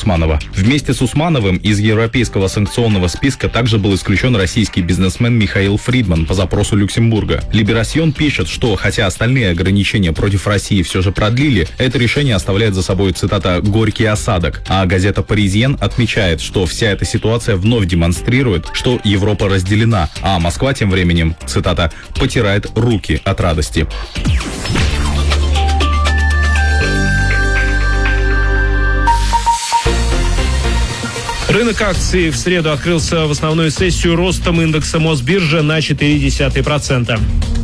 Усманова. Вместе с Усмановым из европейского санкционного списка также был исключен российский бизнесмен Михаил Фридман по запросу Люксембурга. Либерасьон пишет, что хотя остальные ограничения против России все же продлили, это решение оставляет за собой, цитата, «горький осадок». А газета «Паризьен» отмечает, что вся эта ситуация вновь демонстрирует, что Европа разделена, а Москва тем временем, цитата, «потирает руки от радости». Рынок акций в среду открылся в основную сессию ростом индекса Мосбиржи на 0,4%.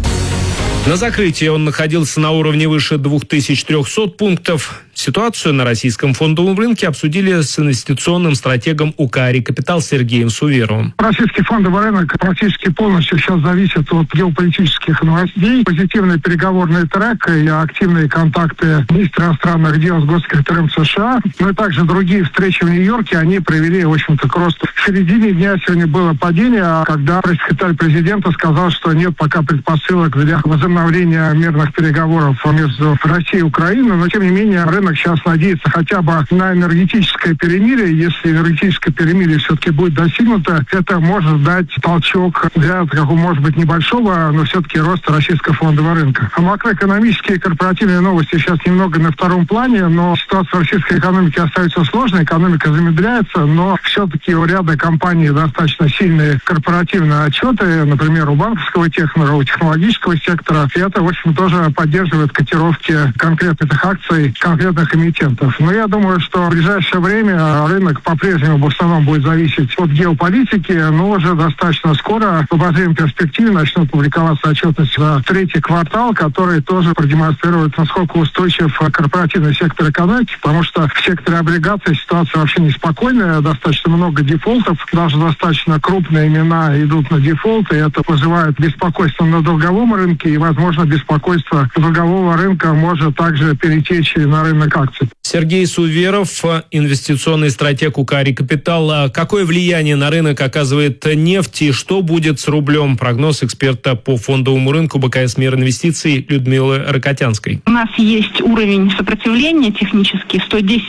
На закрытии он находился на уровне выше 2300 пунктов. Ситуацию на российском фондовом рынке обсудили с инвестиционным стратегом УК «Ари Капитал» Сергеем Суверовым. Российский фондовый рынок практически полностью сейчас зависит от геополитических новостей. Позитивный переговорный трек и активные контакты министра иностранных дел с госсекретарем США, ну и также другие встречи в Нью-Йорке, они привели, в общем-то, к росту. В середине дня сегодня было падение, когда пресс-секретарь президента сказал, что нет пока предпосылок для возобновления мирных переговоров между Россией и Украиной, но тем не менее рынок сейчас надеется хотя бы на энергетическое перемирие. Если энергетическое перемирие все-таки будет достигнуто, это может дать толчок для такого, может быть, небольшого, но все-таки роста российского фондового рынка. А макроэкономические и корпоративные новости сейчас немного на втором плане, но ситуация в российской экономике остается сложной, экономика замедляется, но все-таки у ряда компаний достаточно сильные корпоративные отчеты, например, у банковского техника, у технологического сектора. И это, в общем, тоже поддерживает котировки конкретных акций, конкретных эмитентов. Но я думаю, что в ближайшее время рынок по-прежнему в основном будет зависеть от геополитики, но уже достаточно скоро в обозримой перспективе начнут публиковаться отчетности за третий квартал, который тоже продемонстрирует, насколько устойчив корпоративный сектор экономики, потому что в секторе облигаций ситуация вообще неспокойная, достаточно много дефолтов, даже достаточно крупные имена идут на дефолт, и это вызывает беспокойство на долговом рынке, и, возможно, беспокойство долгового рынка может также перетечь и на рынок акций. Сергей Суверов, инвестиционный стратег УК «Ари Капитал». Какое влияние на рынок оказывает нефть и что будет с рублем? Прогноз эксперта по фондовому рынку БКС «Мир инвестиций» Людмилы Рокотянской. У нас есть уровень сопротивления технический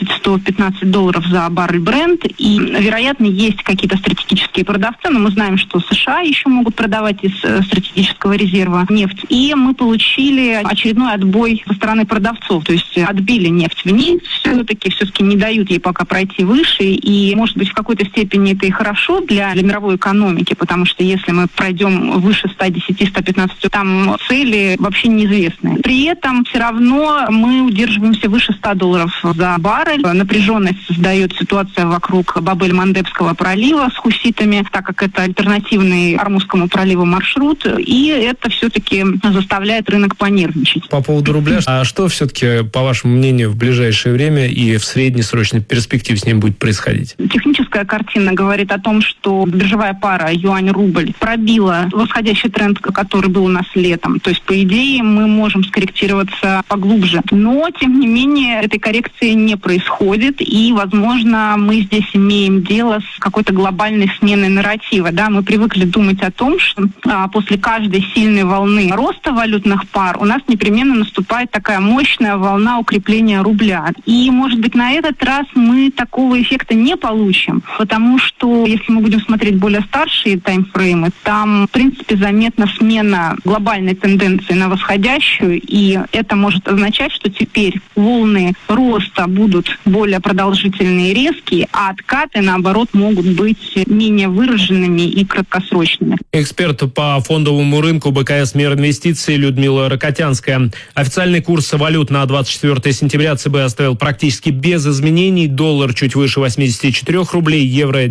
$110-115 за баррель Brent, и, вероятно, есть какие-то стратегические продавцы, но мы знаем, что США еще могут продавать из стратегического резерва нефть. И мы получили очередной отбой со стороны продавцов, то есть отбили нефть вниз, все-таки не дают ей пока пройти выше, и, может быть, в какой-то степени это и хорошо для мировой экономики, потому что если мы пройдем выше 110-115, там цели вообще неизвестны. При этом все равно мы удерживаемся выше $100 за баррель. Напряженность создает ситуация вокруг Бабель-Мандебского пролива с хуситами, так как это альтернативный Ормузскому проливу маршрут, и это все-таки заставляет рынок понервничать. По поводу рубля, а что все-таки, по вашему мнению, в ближайшее время и в среднесрочной перспективе с ним будет происходить? Техническая картина говорит о том, что биржевая пара юань-рубль пробила восходящий тренд, который был у нас летом. То есть, по идее, мы можем скорректироваться поглубже. Но, тем не менее, этой коррекции не происходит, и, возможно, мы здесь имеем дело с какой-то глобальной сменой нарратива. Да? Мы привыкли думать о том, что после каждой сильной волны роста валютных пар у нас непременно наступает такая мощная волна укрепления рубля. И, может быть, на этот раз мы такого эффекта не получим, потому что, если мы будем смотреть более старшие таймфреймы, там, в принципе, заметна смена глобальной тенденции на восходящую, и это может означать, что теперь волны роста будут более продолжительные и резкие, а откаты, наоборот, могут быть менее выраженными и краткосрочными. Эксперт по фондовому рынку БКС «Мир инвестиций» Людмила Рокотянская. Официальный курс валют на 24 сентября ЦБ оставил практически без изменений. Доллар чуть выше 84 рублей, евро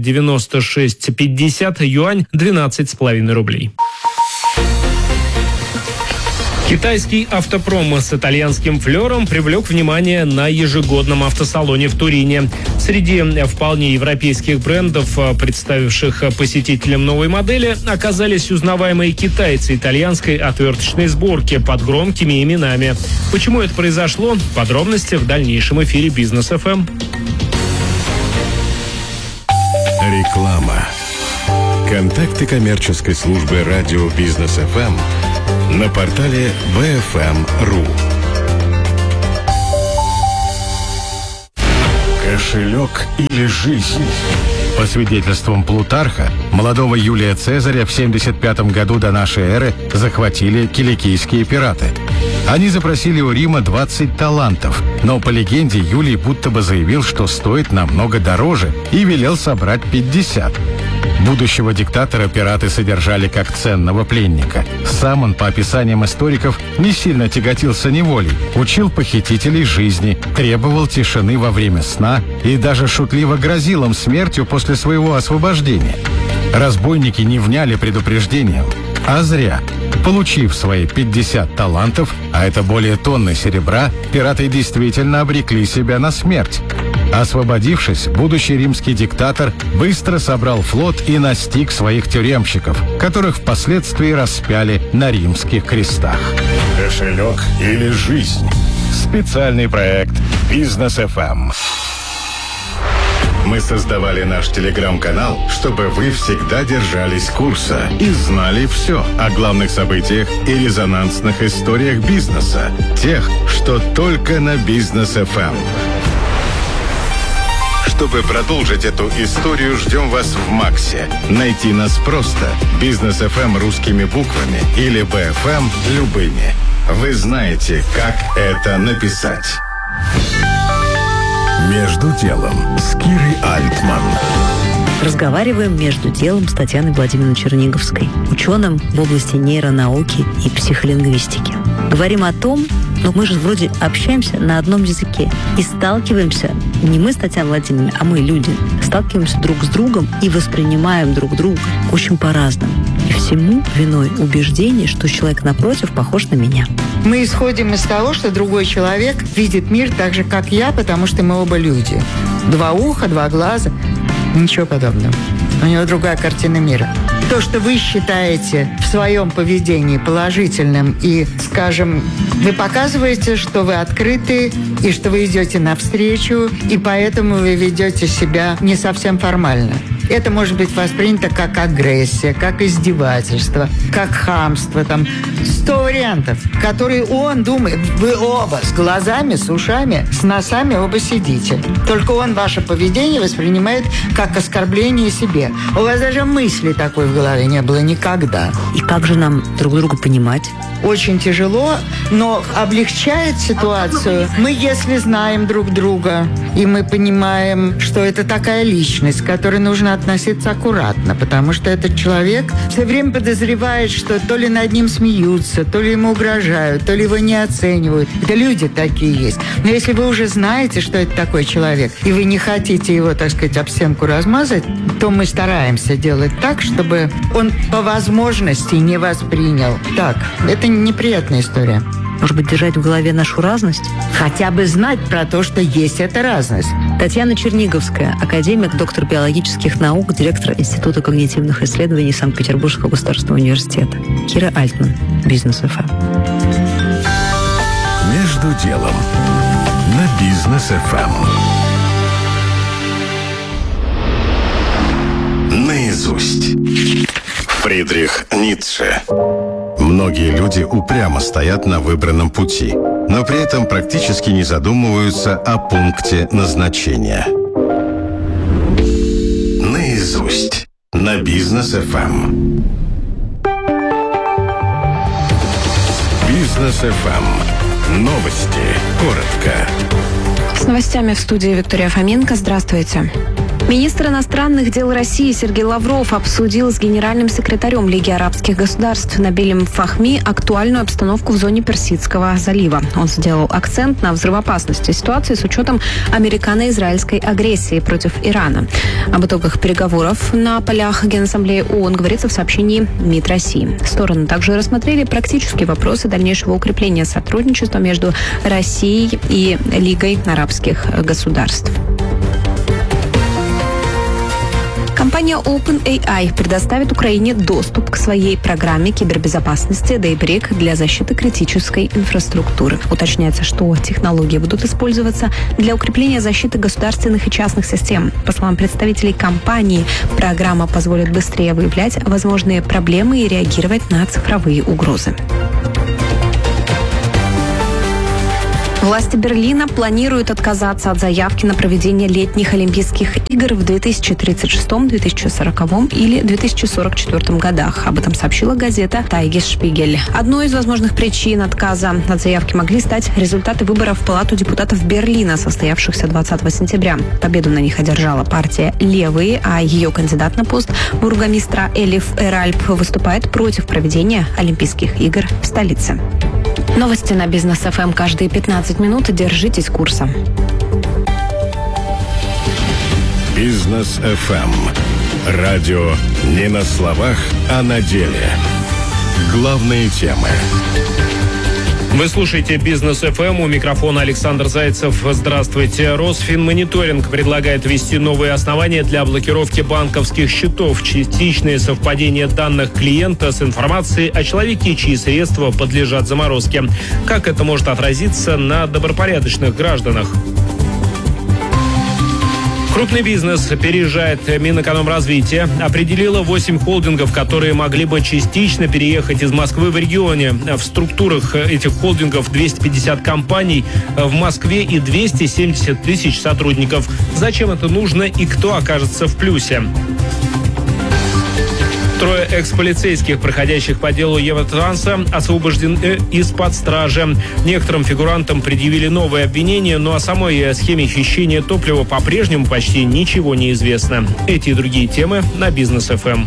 96,50, юань 12,5 рублей. Китайский автопром с итальянским флером привлек внимание на ежегодном автосалоне в Турине. Среди вполне европейских брендов, представивших посетителям новой модели, оказались узнаваемые китайцы итальянской отверточной сборки под громкими именами. Почему это произошло? Подробности в дальнейшем эфире Бизнес ФМ. Реклама. Контакты коммерческой службы радио Бизнес ФМ на портале VFM.ru. Кошелек или жизнь? По свидетельствам Плутарха, молодого Юлия Цезаря в 75 году до нашей эры захватили киликийские пираты. Они запросили у Рима 20 талантов, но по легенде Юлий будто бы заявил, что стоит намного дороже, и велел собрать 50. Будущего диктатора пираты содержали как ценного пленника. Сам он, по описаниям историков, не сильно тяготился неволей, учил похитителей жизни, требовал тишины во время сна и даже шутливо грозил им смертью после своего освобождения. Разбойники не вняли предупреждением, а зря. Получив свои 50 талантов, а это более тонны серебра, пираты действительно обрекли себя на смерть. Освободившись, будущий римский диктатор быстро собрал флот и настиг своих тюремщиков, которых впоследствии распяли на римских крестах. Кошелек или жизнь? Специальный проект «Бизнес FM». Мы создавали наш телеграм-канал, чтобы вы всегда держались курса и знали все о главных событиях и резонансных историях бизнеса. Тех, что только на Бизнес FM. Чтобы продолжить эту историю, ждем вас в Максе. Найти нас просто. Бизнес FM русскими буквами или BFM любыми. Вы знаете, как это написать. Между делом с Кирой Альтман. Разговариваем между делом с Татьяной Владимировной Черниговской, ученым в области нейронауки и психолингвистики. Говорим о том, мы же вроде общаемся на одном языке и сталкиваемся, не мы с Татьяной Владимировной, а мы, люди, сталкиваемся друг с другом и воспринимаем друг друга очень по-разному. И всему виной убеждение, что человек напротив похож на меня. Мы исходим из того, что другой человек видит мир так же, как я, потому что мы оба люди. 2 уха, 2 глаза. Ничего подобного. У него другая картина мира. То, что вы считаете в своем поведении положительным и, скажем, вы показываете, что вы открыты и что вы идете навстречу, и поэтому вы ведете себя не совсем формально. Это может быть воспринято как агрессия, как издевательство, как хамство. Там 100 вариантов, которые он думает. Вы оба с глазами, с ушами, с носами оба сидите. Только он ваше поведение воспринимает как оскорбление себе. У вас даже мысли такой в голове не было никогда. И как же нам друг друга понимать? Очень тяжело, но облегчает ситуацию. Мы, если знаем друг друга, и мы понимаем, что это такая личность, к которой нужно относиться аккуратно, потому что этот человек все время подозревает, что то ли над ним смеются, то ли ему угрожают, то ли его не оценивают. Это люди такие есть. Но если вы уже знаете, что это такой человек, и вы не хотите его, так сказать, об стенку размазать, то мы стараемся делать так, чтобы он по возможности не воспринял. Так, это неприятная история. Может быть, держать в голове нашу разность? Хотя бы знать про то, что есть эта разность. Татьяна Черниговская, академик, доктор биологических наук, директор Института когнитивных исследований Санкт-Петербургского государственного университета. Кира Альтман, Бизнес FM. Между делом на Бизнес FM. Наизусть. Фридрих Ницше. Многие люди упрямо стоят на выбранном пути, но при этом практически не задумываются о пункте назначения. Наизусть. На Бизнес FM. Бизнес FM. Новости. Коротко. С новостями в студии Виктория Фоменко. Здравствуйте. Министр иностранных дел России Сергей Лавров обсудил с генеральным секретарем Лиги арабских государств Набилем Фахми актуальную обстановку в зоне Персидского залива. Он сделал акцент на взрывоопасности ситуации с учетом американо-израильской агрессии против Ирана. Об итогах переговоров на полях Генассамблеи ООН говорится в сообщении МИД России. Стороны также рассмотрели практические вопросы дальнейшего укрепления сотрудничества между Россией и Лигой арабских государств. Компания OpenAI предоставит Украине доступ к своей программе кибербезопасности Daybreak для защиты критической инфраструктуры. Уточняется, что технологии будут использоваться для укрепления защиты государственных и частных систем. По словам представителей компании, программа позволит быстрее выявлять возможные проблемы и реагировать на цифровые угрозы. Власти Берлина планируют отказаться от заявки на проведение летних Олимпийских игр в 2036, 2040 или 2044 годах. Об этом сообщила газета «Тайгес-Шпигель». Одной из возможных причин отказа от заявки могли стать результаты выборов в Палату депутатов Берлина, состоявшихся 20 сентября. Победу на них одержала партия «Левые», а ее кандидат на пост бургомистра Элиф Эральп выступает против проведения Олимпийских игр в столице. Новости на Бизнес ФМ каждые 15 минут. Держитесь курса. Бизнес ФМ. Радио не на словах, а на деле. Главные темы. Вы слушаете Бизнес ФМ, у микрофона Александр Зайцев. Здравствуйте. Росфинмониторинг предлагает ввести новые основания для блокировки банковских счетов. Частичное совпадение данных клиента с информацией о человеке, чьи средства подлежат заморозке. Как это может отразиться на добропорядочных гражданах? Крупный бизнес опережает Минэкономразвития. Определило 8 холдингов, которые могли бы частично переехать из Москвы в регионе. В структурах этих холдингов 250 компаний в Москве и 270 тысяч сотрудников. Зачем это нужно и кто окажется в плюсе? Трое экс-полицейских, проходящих по делу Евротранса, освобождены из-под стражи. Некоторым фигурантам предъявили новые обвинения, но о самой схеме хищения топлива по-прежнему почти ничего не известно. Эти и другие темы на Бизнес ФМ.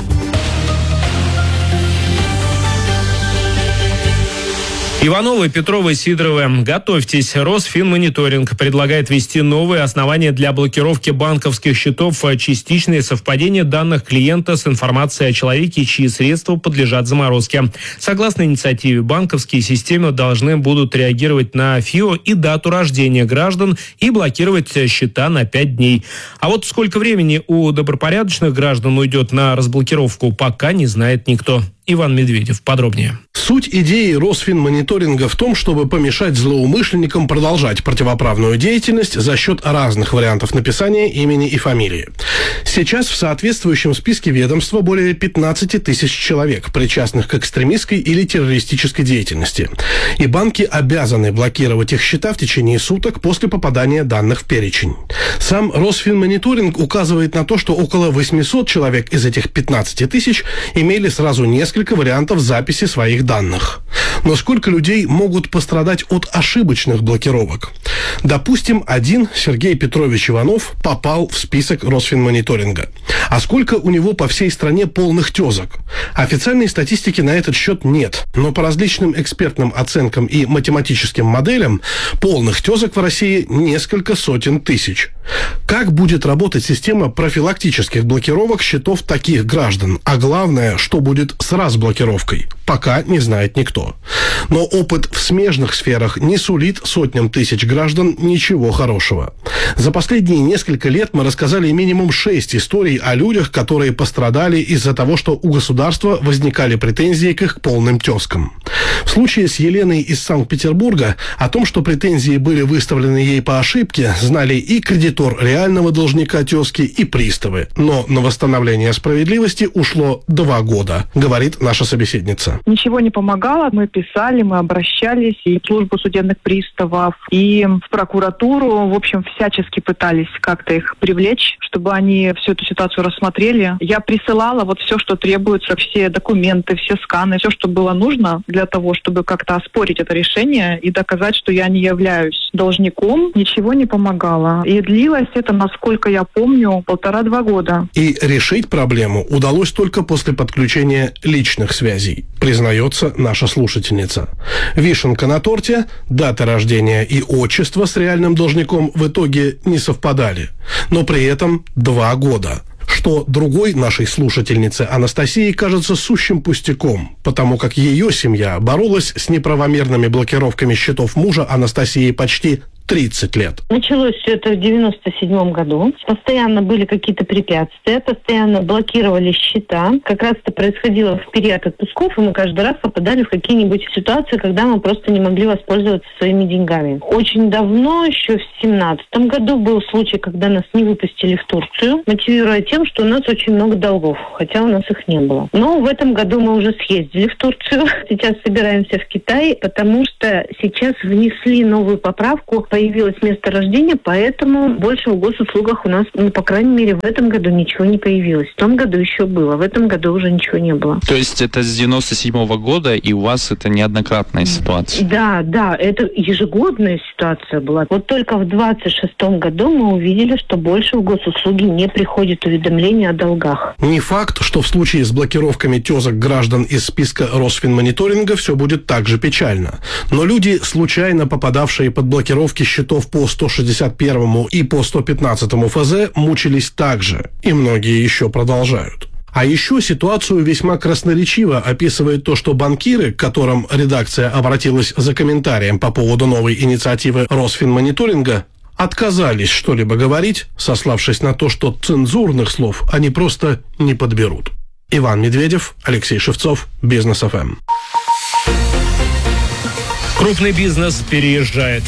Ивановы, Петровы, Сидоровы, готовьтесь. Росфинмониторинг предлагает ввести новые основания для блокировки банковских счетов, частичное совпадение данных клиента с информацией о человеке, чьи средства подлежат заморозке. Согласно инициативе, банковские системы должны будут реагировать на ФИО и дату рождения граждан и блокировать счета на 5 дней. А вот сколько времени у добропорядочных граждан уйдет на разблокировку, пока не знает никто. Иван Медведев. Подробнее. Суть идеи Росфинмониторинга в том, чтобы помешать злоумышленникам продолжать противоправную деятельность за счет разных вариантов написания имени и фамилии. Сейчас в соответствующем списке ведомства более 15 тысяч человек, причастных к экстремистской или террористической деятельности. И банки обязаны блокировать их счета в течение суток после попадания данных в перечень. Сам Росфинмониторинг указывает на то, что около 800 человек из этих 15 тысяч имели сразу несколько вариантов записи своих данных. Но сколько людей могут пострадать от ошибочных блокировок? Допустим, один Сергей Петрович Иванов попал в список Росфинмониторинга. А сколько у него по всей стране полных тезок? Официальной статистики на этот счет нет, но по различным экспертным оценкам и математическим моделям полных тезок в России несколько сотен тысяч. Как будет работать система профилактических блокировок счетов таких граждан? А главное, что будет с разблокировкой? Пока не знает никто. Но опыт в смежных сферах не сулит сотням тысяч граждан ничего хорошего. За последние несколько лет мы рассказали минимум 6 историй о людях, которые пострадали из-за того, что у государства возникали претензии к их полным тезкам. В случае с Еленой из Санкт-Петербурга о том, что претензии были выставлены ей по ошибке, знали и кредитор реального должника тезки, и приставы. Но на восстановление справедливости ушло 2 года, говорит наша собеседница. Ничего не помогало. Мы писали, мы обращались и в службу судебных приставов, и в прокуратуру. В общем, всячески пытались как-то их привлечь, чтобы они всю эту ситуацию рассмотрели. Я присылала вот все, что требуется, все документы, все сканы, все, что было нужно для того, чтобы как-то оспорить это решение и доказать, что я не являюсь должником. Ничего не помогало. И длилось это, насколько я помню, 1,5-2 года. И решить проблему удалось только после подключения личных связей, признается наша слушательница. Вишенка на торте, дата рождения и отчество с реальным должником в итоге не совпадали. Но при этом 2 года. Что другой нашей слушательнице Анастасии кажется сущим пустяком, потому как ее семья боролась с неправомерными блокировками счетов мужа Анастасии почти 30 лет. Началось все это в 97 году. Постоянно были какие-то препятствия, постоянно блокировали счета. Как раз это происходило в период отпусков, и мы каждый раз попадали в какие-нибудь ситуации, когда мы просто не могли воспользоваться своими деньгами. Очень давно, еще в 2017 году, был случай, когда нас не выпустили в Турцию, мотивируя тем, что у нас очень много долгов, хотя у нас их не было. Но в этом году мы уже съездили в Турцию. Сейчас собираемся в Китай, потому что сейчас внесли новую поправку, появилось место рождения, поэтому больше в госуслугах у нас, по крайней мере, в этом году ничего не появилось. В том году еще было, в этом году уже ничего не было. То есть это с 97-го года, и у вас это неоднократная ситуация? Да, это ежегодная ситуация была. Вот только в 26-м году мы увидели, что больше в госуслуги не приходит уведомления о долгах. Не факт, что в случае с блокировками тезок граждан из списка Росфинмониторинга все будет так же печально. Но люди, случайно попадавшие под блокировки счетов по 161 и по 115 ФЗ, мучились так же. И многие еще продолжают. А еще ситуацию весьма красноречиво описывает то, что банкиры, к которым редакция обратилась за комментарием по поводу новой инициативы Росфинмониторинга, отказались что-либо говорить, сославшись на то, что цензурных слов они просто не подберут. Иван Медведев, Алексей Шевцов, Бизнес ФМ. Крупный бизнес переезжает.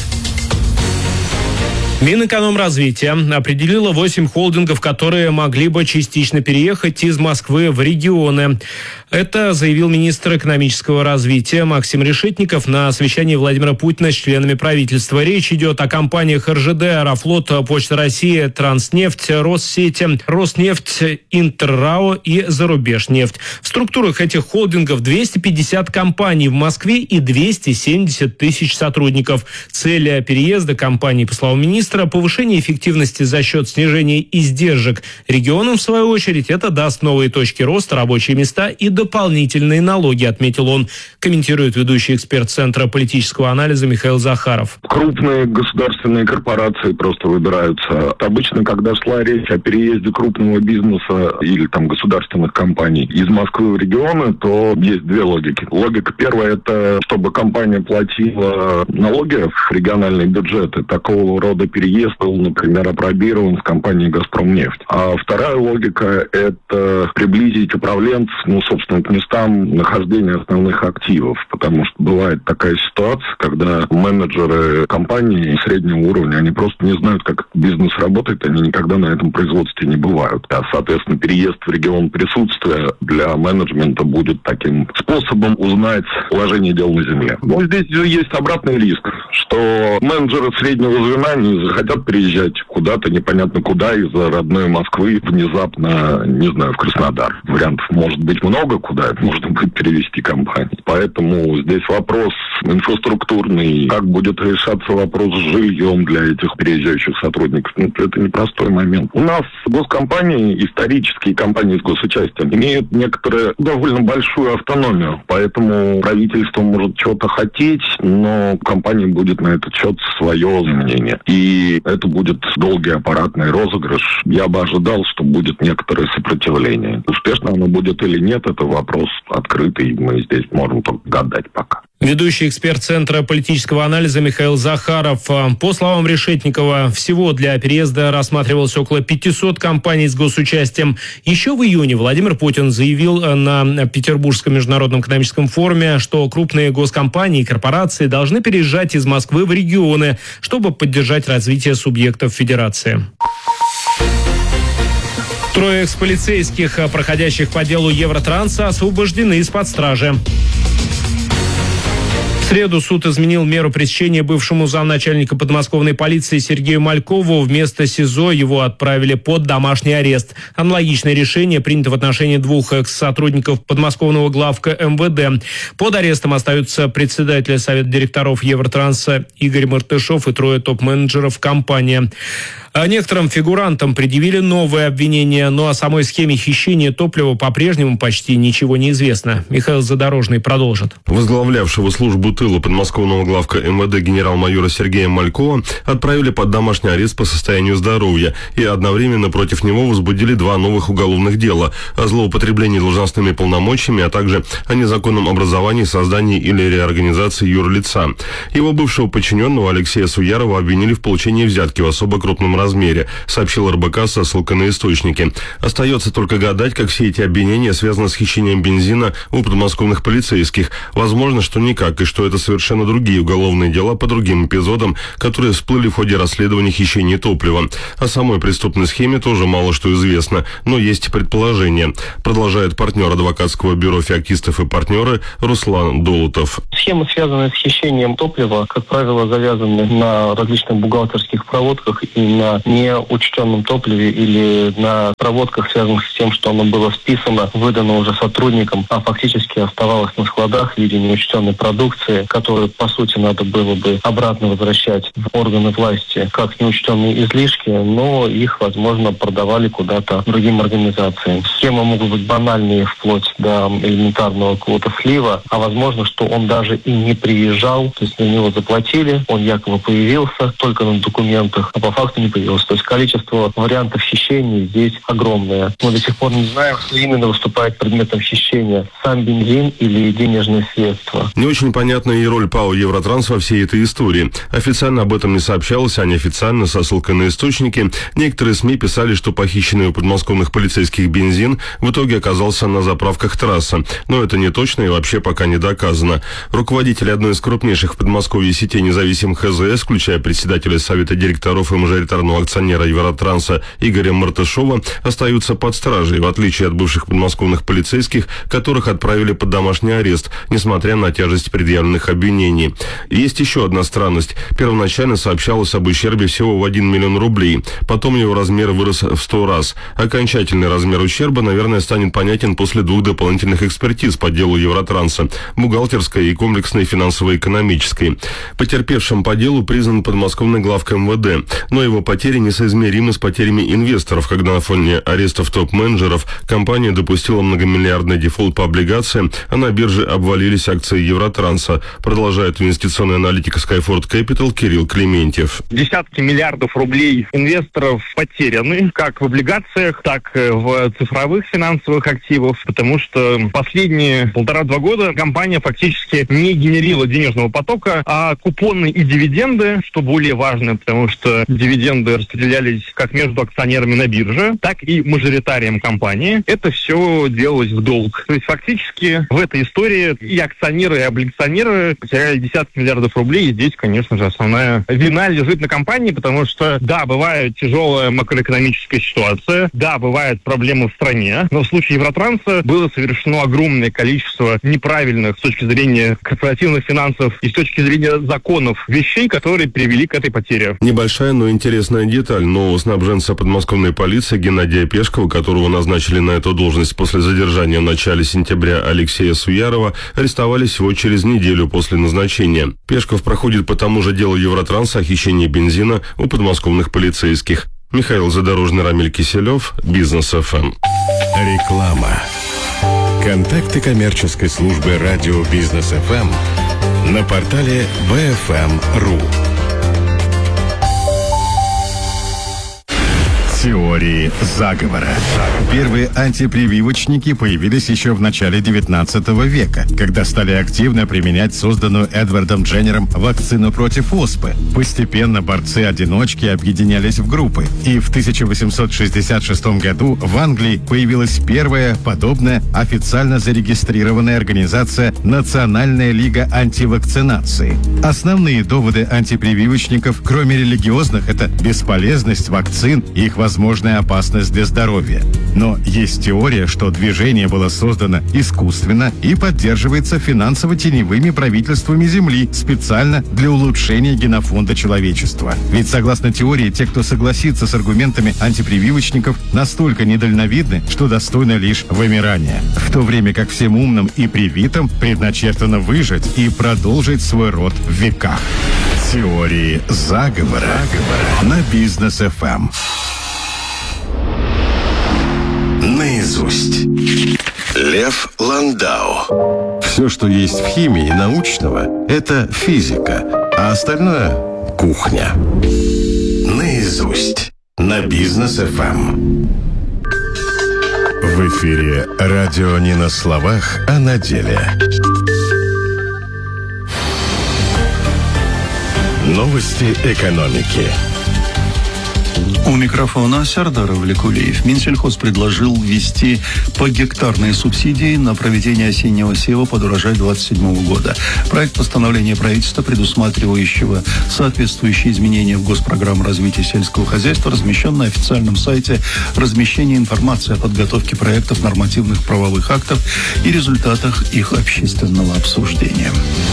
Минэкономразвития определило 8 холдингов, которые могли бы частично переехать из Москвы в регионы. Это заявил министр экономического развития Максим Решетников на совещании Владимира Путина с членами правительства. Речь идет о компаниях РЖД, Аэрофлот, Почта России, Транснефть, Россети, Роснефть, Интеррао и Зарубежнефть. В структурах этих холдингов 250 компаний в Москве и 270 тысяч сотрудников. Цель переезда компаний, по словам министра, повышение эффективности за счет снижения издержек. Регионам, в свою очередь, это даст новые точки роста, рабочие места и дополнительные налоги, отметил он, комментирует ведущий эксперт Центра политического анализа Михаил Захаров. Крупные государственные корпорации просто выбираются. Обычно, когда шла речь о переезде крупного бизнеса или там государственных компаний из Москвы в регионы, то есть две логики. Логика первая – это чтобы компания платила налоги в региональные бюджеты. Такого рода переезд был, например, опробирован в компании «Газпромнефть». А вторая логика – это приблизить управленцев, собственно, к местам нахождения основных активов. Потому что бывает такая ситуация, когда менеджеры компании среднего уровня, они просто не знают, как бизнес работает, они никогда на этом производстве не бывают. А, соответственно, переезд в регион присутствия для менеджмента будет таким способом узнать положение дел на земле. Но здесь есть обратный риск, что менеджеры среднего звена не захотят переезжать куда-то, непонятно куда, из родной Москвы внезапно, не знаю, в Краснодар. Вариантов может быть много, куда можно будет перевести компанию. Поэтому здесь вопрос инфраструктурный, как будет решаться вопрос с жильем для этих переезжающих сотрудников. Это непростой момент. У нас госкомпании, исторические компании с госучастием, имеют некоторую довольно большую автономию, поэтому правительство может что-то хотеть, но компания будет на этот счет свое мнение. И это будет долгий аппаратный розыгрыш. Я бы ожидал, что будет некоторое сопротивление. Успешно оно будет или нет, это вопрос открытый. Мы здесь можем только гадать пока. Ведущий эксперт Центра политического анализа Михаил Захаров. По словам Решетникова, всего для переезда рассматривалось около 500 компаний с госучастием. Еще в июне Владимир Путин заявил на Петербургском международном экономическом форуме, что крупные госкомпании и корпорации должны переезжать из Москвы в регионы, чтобы поддержать развитие субъектов федерации. 3 экс-полицейских, проходящих по делу Евротранса, освобождены из-под стражи. В среду суд изменил меру пресечения бывшему замначальника подмосковной полиции Сергею Малькову. Вместо СИЗО его отправили под домашний арест. Аналогичное решение принято в отношении 2 экс-сотрудников подмосковного главка МВД. Под арестом остаются председатель Совета директоров Евротранса Игорь Мартышов и 3 топ-менеджеров компании. А некоторым фигурантам предъявили новые обвинения, но о самой схеме хищения топлива по-прежнему почти ничего не известно. Михаил Задорожный продолжит. Возглавлявшего службу тыла подмосковного главка МВД генерал-майора Сергея Малькова отправили под домашний арест по состоянию здоровья, и одновременно против него возбудили 2 новых уголовных дела о злоупотреблении должностными полномочиями, а также о незаконном образовании, создании или реорганизации юрлица. Его бывшего подчиненного Алексея Суярова обвинили в получении взятки в особо крупном размере, сообщил РБК со ссылкой на источники. Остается только гадать, как все эти обвинения связаны с хищением бензина у подмосковных полицейских. Возможно, что никак, и что это совершенно другие уголовные дела по другим эпизодам, которые всплыли в ходе расследования хищения топлива. О самой преступной схеме тоже мало что известно, но есть предположения. Продолжает партнер адвокатского бюро «Феоктистов и партнеры» Руслан Долутов. Схемы, связанные с хищением топлива, как правило, завязаны на различных бухгалтерских проводках и на неучтенном топливе или на проводках, связанных с тем, что оно было списано, выдано уже сотрудникам, а фактически оставалось на складах в виде неучтенной продукции, которую, по сути, надо было бы обратно возвращать в органы власти как неучтенные излишки, но их, возможно, продавали куда-то другим организациям. Схемы могут быть банальные, вплоть до элементарного какого-то слива, а возможно, что он даже и не приезжал, то есть на него заплатили, он якобы появился только на документах, а по факту не появился. То есть количество вариантов хищения здесь огромное. Мы до сих пор не знаем, что именно выступает предметом хищения. Сам бензин или денежные средства. Не очень понятна и роль ПАО «Евротранс» во всей этой истории. Официально об этом не сообщалось, а неофициально, со ссылкой на источники, некоторые СМИ писали, что похищенный у подмосковных полицейских бензин в итоге оказался на заправках «Трасса». Но это не точно и вообще пока не доказано. Руководители одной из крупнейших в Подмосковье сетей независимых ХЗС, включая председателя Совета директоров и мажоритарного акционера «Евротранса» Игоря Мартышова, остаются под стражей, в отличие от бывших подмосковных полицейских, которых отправили под домашний арест, несмотря на тяжесть предъявленных обвинений. Есть еще одна странность. Первоначально сообщалось об ущербе всего в 1 миллион рублей. Потом его размер вырос в 100 раз. Окончательный размер ущерба, наверное, станет понятен после 2 дополнительных экспертиз по делу Евротранса – бухгалтерской и комплексной финансово-экономической. Потерпевшим по делу признан подмосковный главка МВД, но его потери несоизмеримы с потерями инвесторов, когда на фоне арестов топ-менеджеров компания допустила многомиллиардный дефолт по облигациям, а на бирже обвалились акции Евротранса, продолжает инвестиционный аналитик Skyford Capital Кирилл Клементьев. Десятки миллиардов рублей инвесторов потеряны, как в облигациях, так и в цифровых финансовых активах, потому что последние 1,5-2 года компания фактически не генерила денежного потока, а купоны и дивиденды, что более важно, потому что дивиденды распределялись как между акционерами на бирже, так и мажоритарием компании. Это все делалось в долг. То есть фактически в этой истории и акционеры, и облигационеры потеряли десятки миллиардов рублей. И здесь, конечно же, основная вина лежит на компании, потому что, да, бывает тяжелая макроэкономическая ситуация, да, бывают проблемы в стране, но в случае Евротранса было совершено огромное количество неправильных с точки зрения корпоративных финансов и с точки зрения законов вещей, которые привели к этой потере. Небольшая, но интересная деталь. Нового снабженца подмосковной полиции Геннадия Пешкова, которого назначили на эту должность после задержания в начале сентября Алексея Суярова, арестовали всего через неделю после назначения. Пешков проходит по тому же делу Евротранса о хищении бензина у подмосковных полицейских. Михаил Задорожный, Рамиль Киселев, Бизнес ФМ. Реклама. Контакты коммерческой службы радио Бизнес ФМ на портале bfm.ru. Теории заговора. Первые антипрививочники появились еще в начале 19 века, когда стали активно применять созданную Эдвардом Дженнером вакцину против оспы. Постепенно борцы-одиночки объединялись в группы, и в 1866 году в Англии появилась первая подобная официально зарегистрированная организация «Национальная лига антивакцинации». Основные доводы антипрививочников, кроме религиозных, это бесполезность вакцин и их возможная опасность для здоровья. Но есть теория, что движение было создано искусственно и поддерживается финансово-теневыми правительствами Земли специально для улучшения генофонда человечества. Ведь, согласно теории, те, кто согласится с аргументами антипрививочников, настолько недальновидны, что достойны лишь вымирания. В то время как всем умным и привитым предначертано выжить и продолжить свой род в веках. Теории заговора на Бизнес ФМ. Наизусть. Лев Ландау. Все, что есть в химии научного, это физика, а остальное – кухня. Наизусть. На Бизнес ФМ. В эфире радио не на словах, а на деле. Новости экономики. У микрофона Сардар Влекулиев. Минсельхоз предложил ввести погектарные субсидии на проведение осеннего сева под урожай 2027 года. Проект постановления правительства, предусматривающего соответствующие изменения в госпрограмму развития сельского хозяйства, размещен на официальном сайте размещения информации о подготовке проектов нормативных правовых актов и результатах их общественного обсуждения.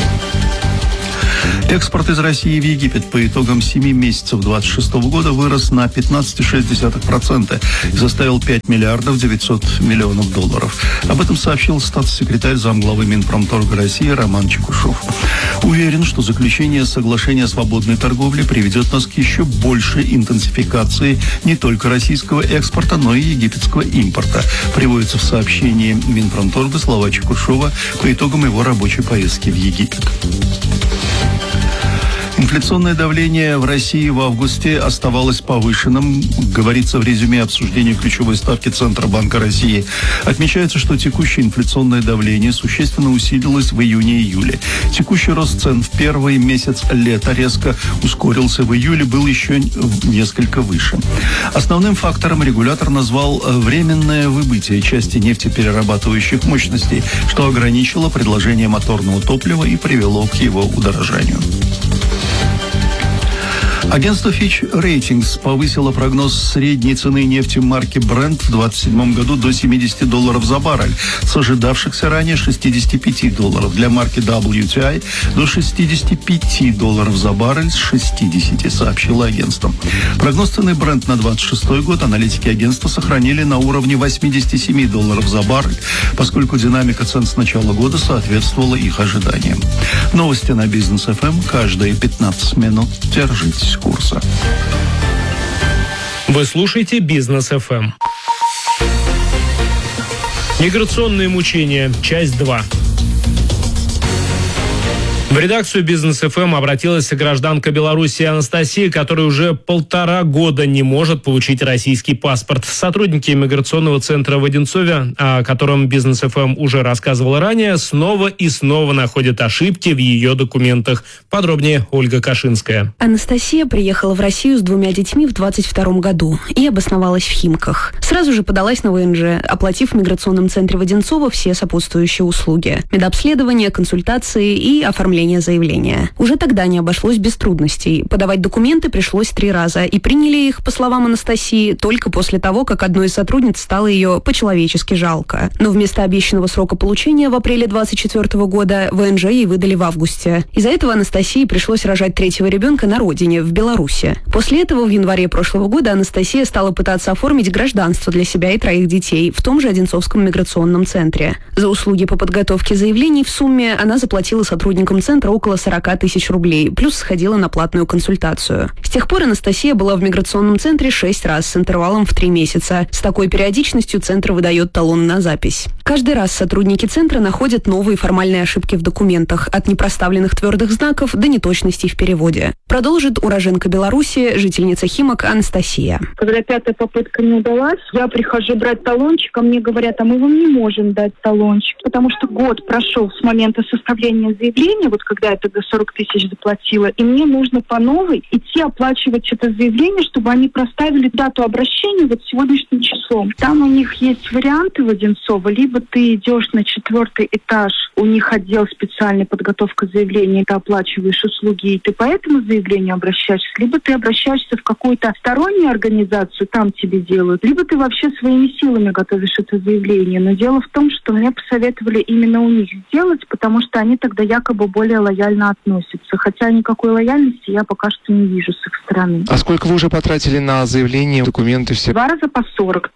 Экспорт из России в Египет по итогам 7 месяцев 2026 года вырос на 15,6% и составил 5 миллиардов 900 миллионов долларов. Об этом сообщил статс-секретарь замглавы Минпромторга России Роман Чекушев. Уверен, что заключение соглашения о свободной торговле приведет нас к еще большей интенсификации не только российского экспорта, но и египетского импорта. Приводится в сообщении Минпромторга слова Чекушева по итогам его рабочей поездки в Египет. Инфляционное давление в России в августе оставалось повышенным, говорится в резюме обсуждения ключевой ставки Центробанка России. Отмечается, что текущее инфляционное давление существенно усилилось в июне-июле. Текущий рост цен в первый месяц лета резко ускорился. В июле был еще несколько выше. Основным фактором регулятор назвал временное выбытие части нефтеперерабатывающих мощностей, что ограничило предложение моторного топлива и привело к его удорожанию. Агентство Fitch Ratings повысило прогноз средней цены нефти марки Brent в 2027 году до $70 за баррель, с ожидавшихся ранее $65. Для марки WTI до $65 за баррель с 60, сообщило агентство. Прогноз цены Brent на 2026 год аналитики агентства сохранили на уровне $87 за баррель, поскольку динамика цен с начала года соответствовала их ожиданиям. Новости на Бизнес ФМ каждые 15 минут. Держитесь курса. Вы слушаете Бизнес ФМ. Миграционные мучения. Часть 2. В редакцию Бизнес ФМ обратилась гражданка Беларуси Анастасия, которая уже 1,5 года не может получить российский паспорт. Сотрудники миграционного центра в Одинцове, о котором Бизнес ФМ уже рассказывала ранее, снова и снова находят ошибки в ее документах. Подробнее Ольга Кашинская. Анастасия приехала в Россию с 2 детьми в 2022 году и обосновалась в Химках. Сразу же подалась на ВНЖ, оплатив в миграционном центре в Одинцово все сопутствующие услуги: медобследование, консультации и оформление заявления. Уже тогда не обошлось без трудностей. Подавать документы пришлось 3 раза, и приняли их, по словам Анастасии, только после того, как одной из сотрудниц стало ее по-человечески жалко. Но вместо обещанного срока получения в апреле 2024 года ВНЖ ей выдали в августе. Из-за этого Анастасии пришлось рожать 3-го ребенка на родине, в Беларуси. После этого в январе прошлого года Анастасия стала пытаться оформить гражданство для себя и 3 детей в том же Одинцовском миграционном центре. За услуги по подготовке заявлений в сумме она заплатила сотрудникам центра около 40 тысяч рублей, плюс сходила на платную консультацию. С тех пор Анастасия была в миграционном центре 6 раз с интервалом в 3 месяца. С такой периодичностью центр выдает талон на запись. Каждый раз сотрудники центра находят новые формальные ошибки в документах, от непроставленных твердых знаков до неточностей в переводе. Продолжит уроженка Беларуси, жительница Химок Анастасия. Когда 5-я попытка не удалась, я прихожу брать талончик, а мне говорят, а мы вам не можем дать талончик, потому что год прошел с момента составления заявления, вот когда я тогда 40 тысяч заплатила, и мне нужно по новой идти оплачивать это заявление, чтобы они проставили дату обращения вот сегодняшним числом. Там у них есть варианты в Одинцово, либо ты идешь на 4-й этаж, у них отдел специальной подготовка заявления, ты оплачиваешь услуги, и ты по этому заявлению обращаешься, либо ты обращаешься в какую-то стороннюю организацию, там тебе делают, либо ты вообще своими силами готовишь это заявление. Но дело в том, что мне посоветовали именно у них сделать, потому что они тогда якобы более лояльно относятся. Хотя никакой лояльности я пока что не вижу с их стороны. А сколько вы уже потратили на заявление, документы все? 2 раза по 40.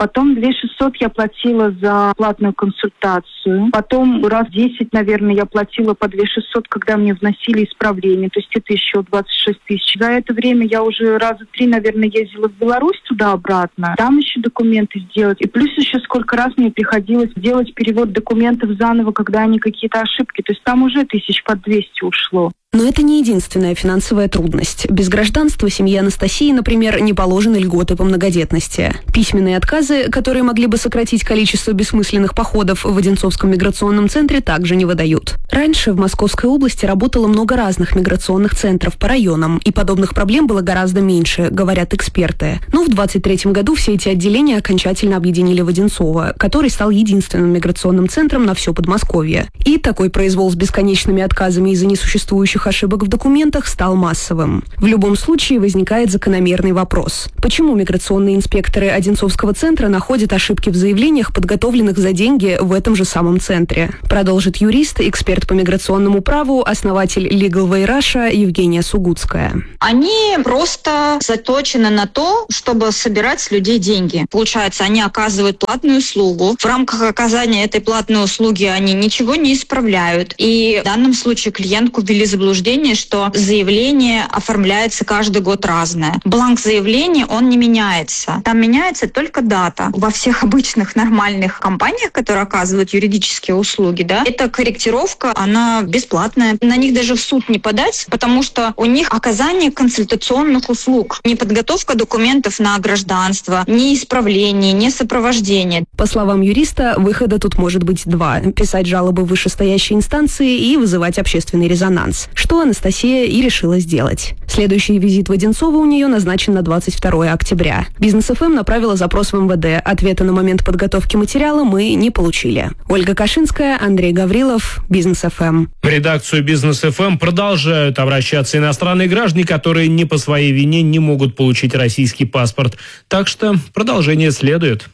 Потом 2600 я платила за платную консультацию. Потом раз 10, наверное, я платила по 2600, когда мне вносили исправления. То есть это еще 26 тысяч. За это время я уже раза 3, наверное, ездила в Беларусь туда-обратно. Там еще документы сделать. И плюс еще сколько раз мне приходилось делать перевод документов заново, когда они какие-то ошибки. То есть там уже 1200 ушло. Но это не единственная финансовая трудность. Без гражданства семье Анастасии, например, не положены льготы по многодетности. Письменные отказы, которые могли бы сократить количество бессмысленных походов в Одинцовском миграционном центре, также не выдают. Раньше в Московской области работало много разных миграционных центров по районам, и подобных проблем было гораздо меньше, говорят эксперты. Но в 2023 году все эти отделения окончательно объединили в Одинцово, который стал единственным миграционным центром на все Подмосковье. И такой произвол с бесконечными отказами из-за несуществующих ошибок в документах стал массовым. В любом случае возникает закономерный вопрос. Почему миграционные инспекторы Одинцовского центра находят ошибки в заявлениях, подготовленных за деньги в этом же самом центре? Продолжит юрист, эксперт по миграционному праву, основатель Legal Way Russia Евгения Сугудская. Они просто заточены на то, чтобы собирать с людей деньги. Получается, они оказывают платную услугу. В рамках оказания этой платной услуги они ничего не исправляют. И в данном случае клиентку ввели в заблуждение, что заявление оформляется каждый год разное. Бланк заявления, он не меняется. Там меняется только дата. Во всех обычных нормальных компаниях, которые оказывают юридические услуги, да, эта корректировка, она бесплатная. На них даже в суд не подать, потому что у них оказание консультационных услуг. Не подготовка документов на гражданство, не исправление, не сопровождение. По словам юриста, выхода тут может быть два. Писать жалобы в вышестоящей инстанции и вызывать общественный резонанс. Что Анастасия и решила сделать. Следующий визит в Одинцово у нее назначен на 22 октября. Бизнес ФМ направила запрос в МВД. Ответа на момент подготовки материала мы не получили. Ольга Кашинская, Андрей Гаврилов, Бизнес ФМ. В редакцию Бизнес ФМ продолжают обращаться иностранные граждане, которые не по своей вине не могут получить российский паспорт. Так что продолжение следует.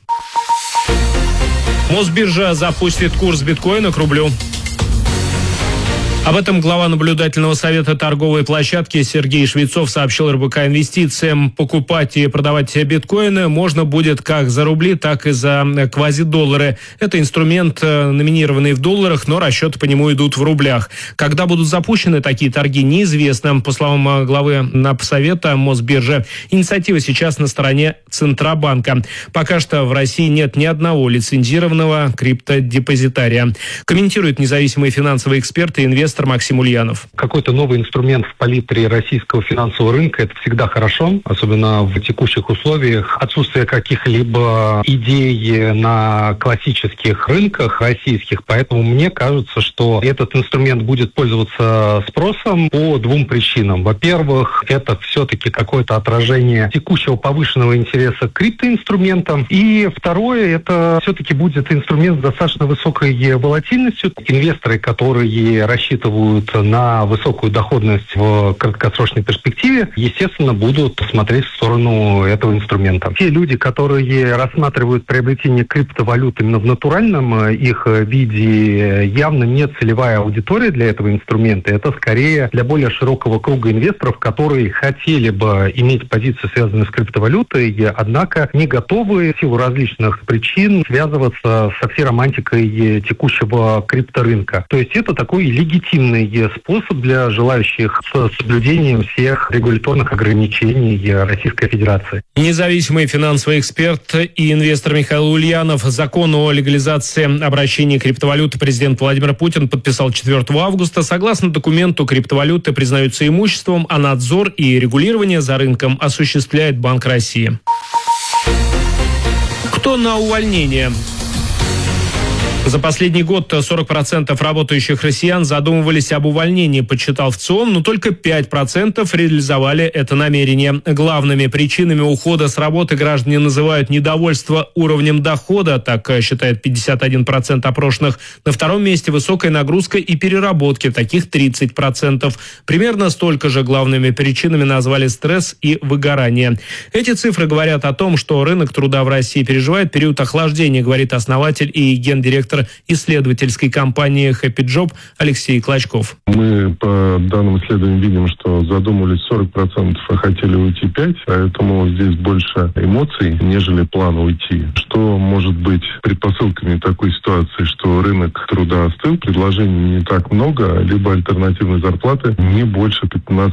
Мосбиржа запустит курс биткоина к рублю. Об этом глава наблюдательного совета торговой площадки Сергей Швецов сообщил РБК Инвестициям. Покупать и продавать биткоины можно будет как за рубли, так и за квазидоллары. Это инструмент, номинированный в долларах, но расчеты по нему идут в рублях. Когда будут запущены такие торги, неизвестно. По словам главы Напсовета Мосбиржи, инициатива сейчас на стороне Центробанка. Пока что в России нет ни одного лицензированного криптодепозитария. Комментирует независимый финансовый эксперт и инвестор Максим Ульянов. Какой-то новый инструмент в палитре российского финансового рынка – это всегда хорошо, особенно в текущих условиях. Отсутствие каких-либо идей на классических рынках российских, поэтому мне кажется, что этот инструмент будет пользоваться спросом по двум причинам. Во-первых, это все-таки какое-то отражение текущего повышенного интереса к криптоинструментам. И второе, это все-таки будет инструмент с достаточно высокой волатильностью. Инвесторы, которые рассчитывают на высокую доходность в краткосрочной перспективе, естественно, будут смотреть в сторону этого инструмента. Те люди, которые рассматривают приобретение криптовалют именно в натуральном их виде, явно не целевая аудитория для этого инструмента. Это скорее для более широкого круга инвесторов, которые хотели бы иметь позиции, связанные с криптовалютой, однако не готовы в силу различных причин связываться со всей романтикой текущего крипторынка. То есть это такой легитимный способ для желающих с соблюдением всех регуляторных ограничений Российской Федерации. Независимый финансовый эксперт и инвестор Михаил Ульянов. Закон о легализации обращения криптовалюты президент Владимир Путин подписал 4 августа. Согласно документу, криптовалюты признаются имуществом, а надзор и регулирование за рынком осуществляет Банк России. Кто на увольнение? За последний год 40% работающих россиян задумывались об увольнении, подсчитал ВЦИОМ, но только 5% реализовали это намерение. Главными причинами ухода с работы граждане называют недовольство уровнем дохода, так считает 51% опрошенных. На втором месте высокая нагрузка и переработки, таких 30%. Примерно столько же главными причинами назвали стресс и выгорание. Эти цифры говорят о том, что рынок труда в России переживает период охлаждения, говорит основатель и гендиректор директор исследовательской компании Happy Job Алексей Клочков. Мы по данным исследованиям видим, что задумывались 40%, а хотели уйти 5%, поэтому здесь больше эмоций, нежели плана уйти. Что может быть предпосылками такой ситуации, что рынок труда остыл, предложений не так много, либо альтернативной зарплаты не больше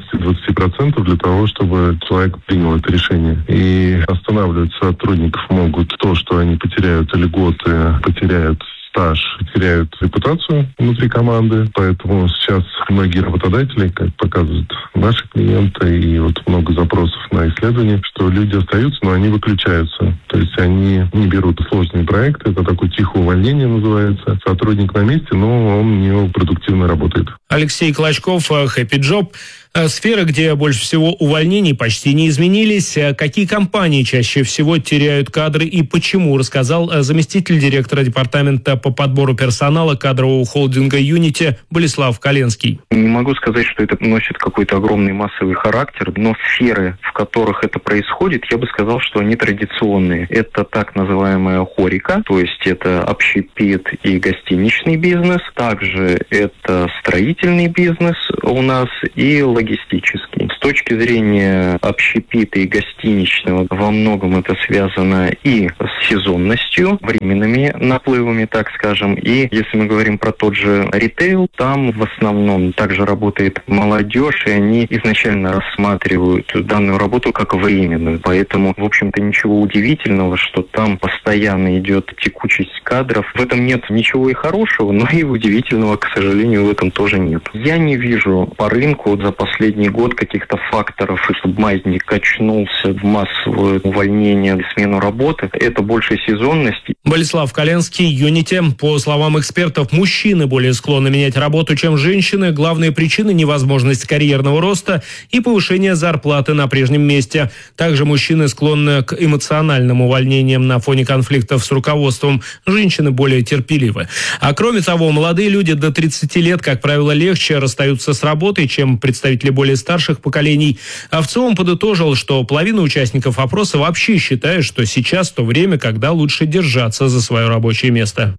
15-20% для того, чтобы человек принял это решение. И останавливать сотрудников могут то, что они потеряют льготы, потеряют стаж, теряют репутацию внутри команды. Поэтому сейчас многие работодатели, как показывают наши клиенты, и вот много запросов на исследования, что люди остаются, но они выключаются. То есть они не берут сложные проекты, это такое тихое увольнение называется. Сотрудник на месте, но он не продуктивно работает. Алексей Клочков, Happy Job. Сферы, где больше всего увольнений, почти не изменились. Какие компании чаще всего теряют кадры и почему, рассказал заместитель директора департамента по подбору персонала кадрового холдинга Unity Болеслав Коленский. Не могу сказать, что это носит какой-то огромный массовый характер, но сферы, в которых это происходит, я бы сказал, что они традиционные. Это так называемая хорика, то есть это общепит и гостиничный бизнес. Также это строительный бизнес у нас и логистический. С точки зрения общепита и гостиничного, во многом это связано и с сезонностью, временными наплывами, так скажем. И если мы говорим про тот же ритейл, там в основном также работает молодежь, и они изначально рассматривают данную работу как временную. Поэтому, в общем-то, ничего удивительного, что там постоянно идет текучесть кадров. В этом нет ничего и хорошего, но и удивительного, к сожалению, в этом тоже нет. Я не вижу по рынку за последний год каких-то факторов, чтобы маятник качнулся в массовое увольнение, смену работы. Это больше сезонность. Болеслав Коленский, Unity. По словам экспертов, мужчины более склонны менять работу, чем женщины. Главные причины – невозможность карьерного роста и повышение зарплаты на прежнем месте. Также мужчины склонны к эмоциональным увольнениям на фоне конфликтов с руководством. Женщины более терпеливы. А кроме того, молодые люди до 30 лет, как правило, легче расстаются с работой, чем представители более старших поколений. А в целом подытожил, что половина участников опроса вообще считает, что сейчас то время, когда лучше держаться за свое рабочее место.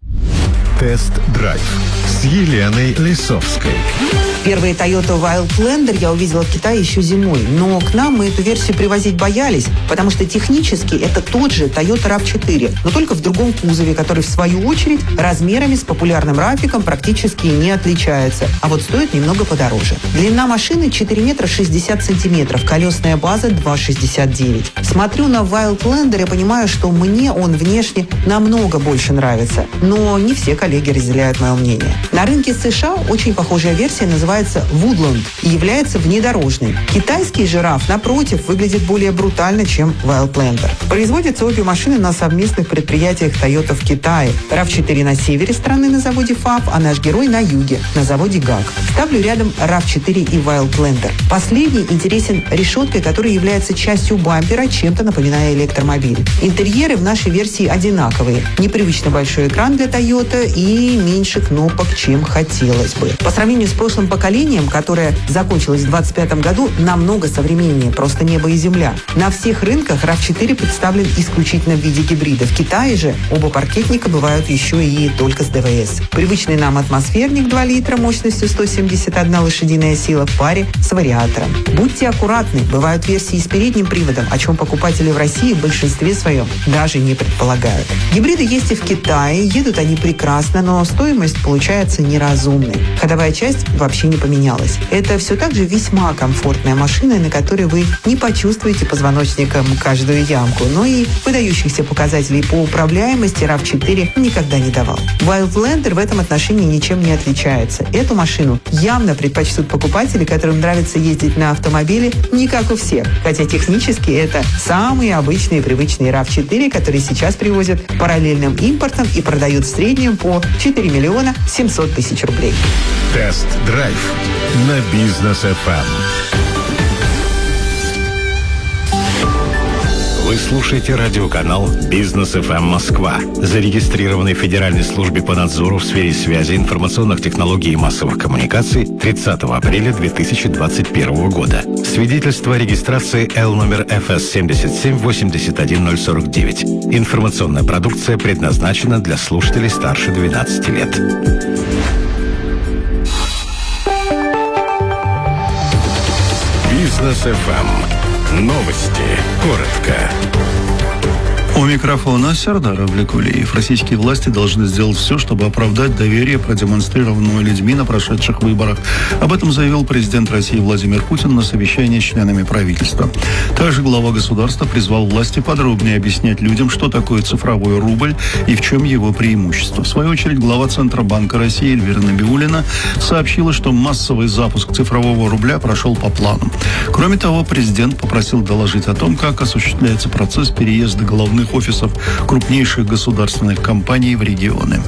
Тест-драйв с Еленой Лисовской. Первые Toyota Wildlander я увидела в Китае еще зимой, но к нам мы эту версию привозить боялись, потому что технически это тот же Toyota RAV4, но только в другом кузове, который в свою очередь размерами с популярным RAV-иком практически не отличается, а вот стоит немного подороже. Длина машины 4 метра 60 сантиметров, колесная база 2,69. Смотрю на Wildlander и понимаю, что мне он внешне намного больше нравится, но не все коллеги разделяют мое мнение. На рынке США очень похожая версия называется Woodland и является внедорожной. Китайский же RAV, напротив, выглядит более брутально, чем Wildlander. Производятся обе машины на совместных предприятиях Toyota в Китае. RAV4 на севере страны на заводе FAW, а наш герой на юге, на заводе GAC. Ставлю рядом RAV4 и Wildlander. Последний интересен решеткой, которая является частью бампера, чем-то напоминая электромобиль. Интерьеры в нашей версии одинаковые. Непривычно большой экран для Toyota и меньше кнопок, чем хотелось бы. По сравнению с прошлым поколением, которое закончилось в 2025 году, намного современнее, просто небо и земля. На всех рынках RAV4 представлен исключительно в виде гибрида. В Китае же оба паркетника бывают еще и только с ДВС. Привычный нам атмосферник 2 литра мощностью 171 лошадиная сила в паре с вариатором. Будьте аккуратны, бывают версии с передним приводом, о чем покупатели в России в большинстве своем даже не предполагают. Гибриды есть и в Китае, едут они прекрасно, но стоимость получается неразумной. Ходовая часть вообще не поменялась. Это все так же весьма комфортная машина, на которой вы не почувствуете позвоночником каждую ямку, но и выдающихся показателей по управляемости RAV4 никогда не давал. Wildlander в этом отношении ничем не отличается. Эту машину явно предпочтут покупатели, которым нравится ездить на автомобиле не как у всех, хотя технически это самые обычные привычные RAV4, которые сейчас привозят параллельным импортом и продают в среднем по 4 миллиона 700 тысяч рублей. Тест-драйв на Бизнес FM. Вы слушаете радиоканал «Бизнес ФМ Москва», зарегистрированный в Федеральной службе по надзору в сфере связи, информационных технологий и массовых коммуникаций 30 апреля 2021 года. Свидетельство о регистрации Л номер ФС 7781049. Информационная продукция предназначена для слушателей старше 12 лет. Бизнес ФМ. Новости. Коротко. У микрофона Сардар Авлекулиев. Российские власти должны сделать все, чтобы оправдать доверие, продемонстрированного людьми на прошедших выборах. Об этом заявил президент России Владимир Путин на совещании с членами правительства. Также глава государства призвал власти подробнее объяснять людям, что такое цифровой рубль и в чем его преимущество. В свою очередь, глава Центробанка России Эльвира Набиуллина сообщила, что массовый запуск цифрового рубля прошел по плану. Кроме того, президент попросил доложить о том, как осуществляется процесс переезда головных офисов крупнейших государственных компаний в регионы.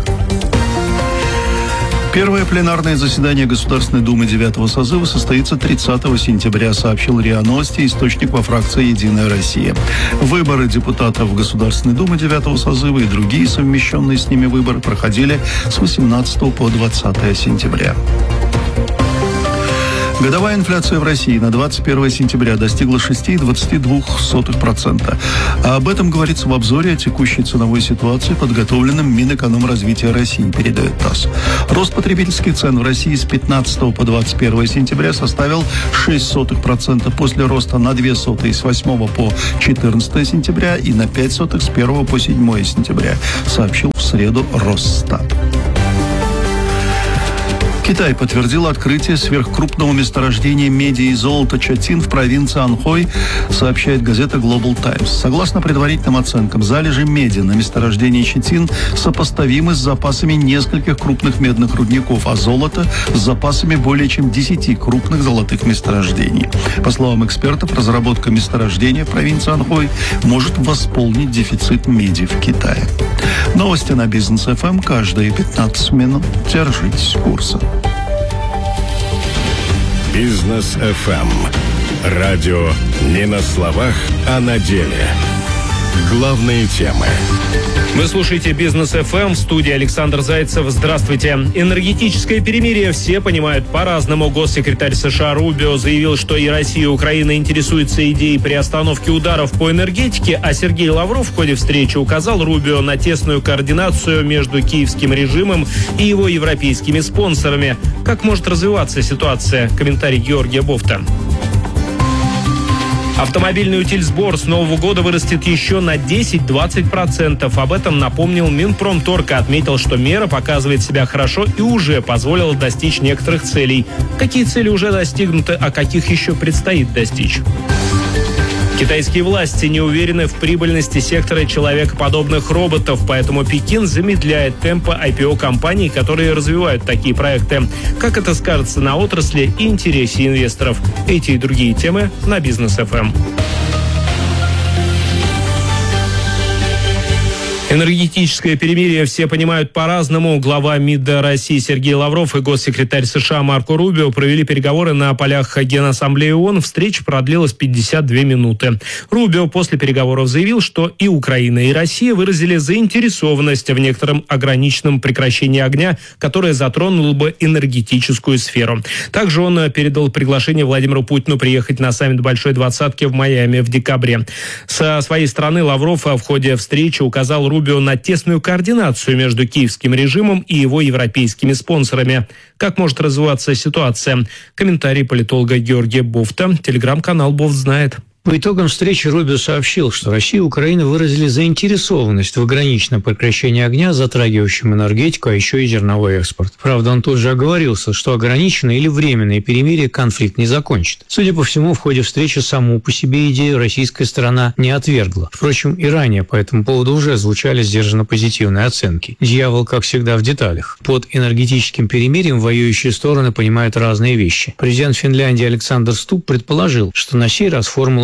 Первое пленарное заседание Государственной Думы 9-го созыва состоится 30 сентября, сообщил РИА Новости источник во фракции «Единая Россия». Выборы депутатов Государственной Думы 9-го созыва и другие совмещенные с ними выборы проходили с 18 по 20 сентября. Годовая инфляция в России на 21 сентября достигла 6,22%. А об этом говорится в обзоре о текущей ценовой ситуации, подготовленном Минэкономразвития России, передает ТАСС. Рост потребительских цен в России с 15 по 21 сентября составил 0,06%, после роста на 0,02 с 8 по 14 сентября и на 0,05 с 1 по 7 сентября, сообщил в среду Росстат. Китай подтвердил открытие сверхкрупного месторождения меди и золота Чатин в провинции Анхой, сообщает газета Global Times. Согласно предварительным оценкам, залежи меди на месторождении Чатин сопоставимы с запасами нескольких крупных медных рудников, а золото с запасами более чем 10 крупных золотых месторождений. По словам экспертов, разработка месторождения в провинции Анхой может восполнить дефицит меди в Китае. Новости на Бизнес ФМ каждые 15 минут. Держитесь курса. Бизнес ФМ. Радио не на словах, а на деле. Главные темы. Вы слушаете «Бизнес ФМ», в студии Александр Зайцев. Здравствуйте. Энергетическое перемирие все понимают по-разному. Госсекретарь США Рубио заявил, что и Россия, и Украина интересуются идеей приостановки ударов по энергетике, а Сергей Лавров в ходе встречи указал Рубио на тесную координацию между киевским режимом и его европейскими спонсорами. Как может развиваться ситуация? Комментарий Георгия Бофта. Автомобильный утильсбор с Нового года вырастет еще на 10-20%. Об этом напомнил Минпромторг и отметил, что мера показывает себя хорошо и уже позволила достичь некоторых целей. Какие цели уже достигнуты, а каких еще предстоит достичь? Китайские власти не уверены в прибыльности сектора человекоподобных роботов, поэтому Пекин замедляет темпы IPO компаний, которые развивают такие проекты. Как это скажется на отрасли и интересе инвесторов? Эти и другие темы на Бизнес ФМ. Энергетическое перемирие все понимают по-разному. Глава МИД России Сергей Лавров и госсекретарь США Марко Рубио провели переговоры на полях Генассамблеи ООН. Встреча продлилась 52 минуты. Рубио после переговоров заявил, что и Украина, и Россия выразили заинтересованность в некотором ограниченном прекращении огня, которое затронуло бы энергетическую сферу. Также он передал приглашение Владимиру Путину приехать на саммит Большой Двадцатки в Майами в декабре. Со своей стороны Лавров в ходе встречи указал Рубио на тесную координацию между киевским режимом и его европейскими спонсорами. Как может развиваться ситуация? Комментарий политолога Георгия Бофта. Телеграм-канал «Бофт знает». По итогам встречи Рубио сообщил, что Россия и Украина выразили заинтересованность в ограниченном прекращении огня, затрагивающем энергетику, а еще и зерновой экспорт. Правда, он тут же оговорился, что ограниченное или временное перемирие конфликт не закончит. Судя по всему, в ходе встречи саму по себе идею российская сторона не отвергла. Впрочем, и ранее по этому поводу уже звучали сдержанно позитивные оценки. Дьявол, как всегда, в деталях. Под энергетическим перемирием воюющие стороны понимают разные вещи. Президент Финляндии Александр Стуб предположил, что на сей раз формула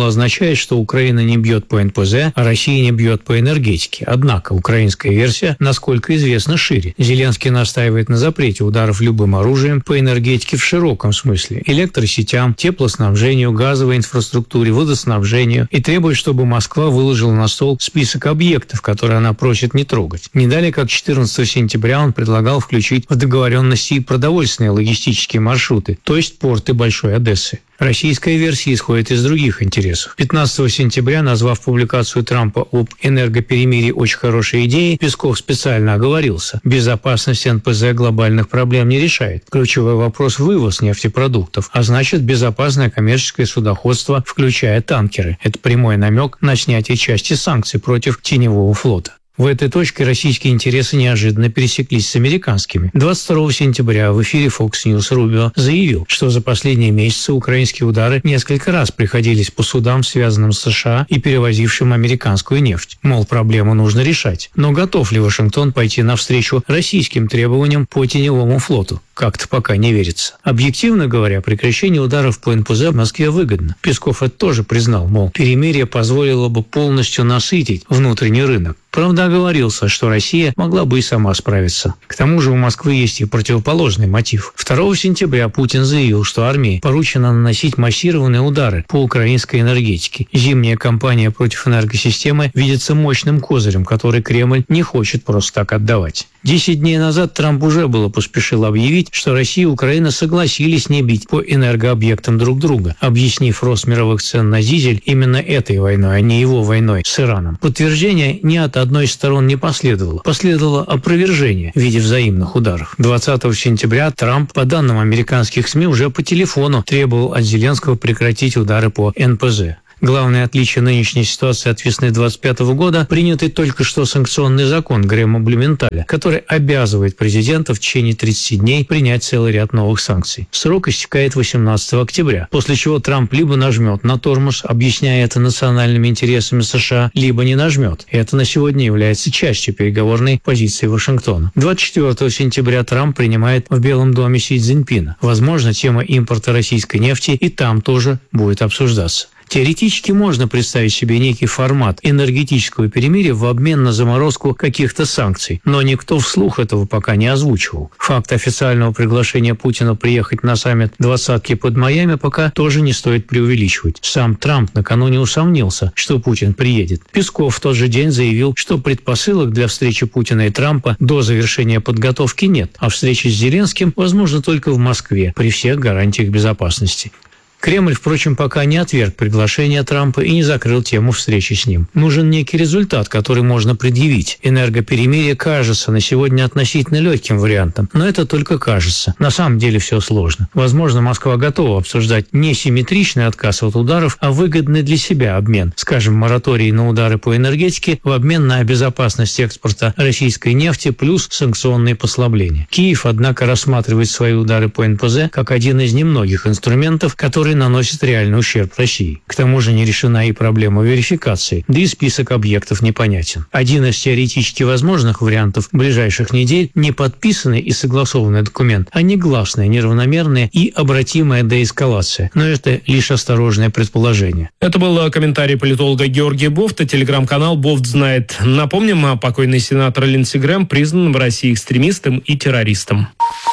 означает, что Украина не бьет по НПЗ, а Россия не бьет по энергетике. Однако украинская версия, насколько известно, шире. Зеленский настаивает на запрете ударов любым оружием по энергетике в широком смысле. Электросетям, теплоснабжению, газовой инфраструктуре, водоснабжению. И требует, чтобы Москва выложила на стол список объектов, которые она просит не трогать. Не далее, как 14 сентября он предлагал включить в договоренности и продовольственные логистические маршруты, то есть порты Большой Одессы. Российская версия исходит из других интересов. 15 сентября, назвав публикацию Трампа об энергоперемирии очень хорошей идеей, Песков специально оговорился. Безопасность НПЗ глобальных проблем не решает. Ключевой вопрос – вывоз нефтепродуктов, а значит безопасное коммерческое судоходство, включая танкеры. Это прямой намек на снятие части санкций против теневого флота. В этой точке российские интересы неожиданно пересеклись с американскими. 22 сентября в эфире Fox News Рубио заявил, что за последние месяцы украинские удары несколько раз приходились по судам, связанным с США и перевозившим американскую нефть. Мол, проблему нужно решать. Но готов ли Вашингтон пойти навстречу российским требованиям по теневому флоту? Как-то пока не верится. Объективно говоря, прекращение ударов по НПЗ в Москве выгодно. Песков это тоже признал, мол, перемирие позволило бы полностью насытить внутренний рынок. Правда, оговорился, что Россия могла бы и сама справиться. К тому же у Москвы есть и противоположный мотив. 2 сентября Путин заявил, что армии поручено наносить массированные удары по украинской энергетике. Зимняя кампания против энергосистемы видится мощным козырем, который Кремль не хочет просто так отдавать. 10 дней назад Трамп уже поспешил объявить, что Россия и Украина согласились не бить по энергообъектам друг друга, объяснив рост мировых цен на дизель именно этой войной, а не его войной с Ираном. Подтверждение ни от одной из сторон не последовало. Последовало опровержение в виде взаимных ударов. 20 сентября Трамп, по данным американских СМИ, уже по телефону требовал от Зеленского прекратить удары по НПЗ. Главное отличие нынешней ситуации от весны 2025 года – принятый только что санкционный закон Грэма-Блюменталя, который обязывает президента в течение 30 дней принять целый ряд новых санкций. Срок истекает 18 октября, после чего Трамп либо нажмет на тормоз, объясняя это национальными интересами США, либо не нажмет. Это на сегодня является частью переговорной позиции Вашингтона. 24 сентября Трамп принимает в Белом доме Си Цзиньпина. Возможно, тема импорта российской нефти и там тоже будет обсуждаться. Теоретически можно представить себе некий формат энергетического перемирия в обмен на заморозку каких-то санкций, но никто вслух этого пока не озвучивал. Факт официального приглашения Путина приехать на саммит «Двадцатки» под Майами пока тоже не стоит преувеличивать. Сам Трамп накануне усомнился, что Путин приедет. Песков в тот же день заявил, что предпосылок для встречи Путина и Трампа до завершения подготовки нет, а встреча с Зеленским возможна только в Москве при всех гарантиях безопасности. Кремль, впрочем, пока не отверг приглашение Трампа и не закрыл тему встречи с ним. Нужен некий результат, который можно предъявить. Энергоперемирие кажется на сегодня относительно легким вариантом, но это только кажется. На самом деле все сложно. Возможно, Москва готова обсуждать не симметричный отказ от ударов, а выгодный для себя обмен. Скажем, мораторий на удары по энергетике в обмен на безопасность экспорта российской нефти плюс санкционные послабления. Киев, однако, рассматривает свои удары по НПЗ как один из немногих инструментов, которые наносит реальный ущерб России. К тому же не решена и проблема верификации, да и список объектов непонятен. Один из теоретически возможных вариантов ближайших недель – не подписанный и согласованный документ, а негласная, неравномерная и обратимая деэскалация. Но это лишь осторожное предположение. Это был комментарий политолога Георгия Бофта, телеграм-канал «Бофт знает». Напомним, покойный сенатор Линдси Грэм признан в России экстремистом и террористом.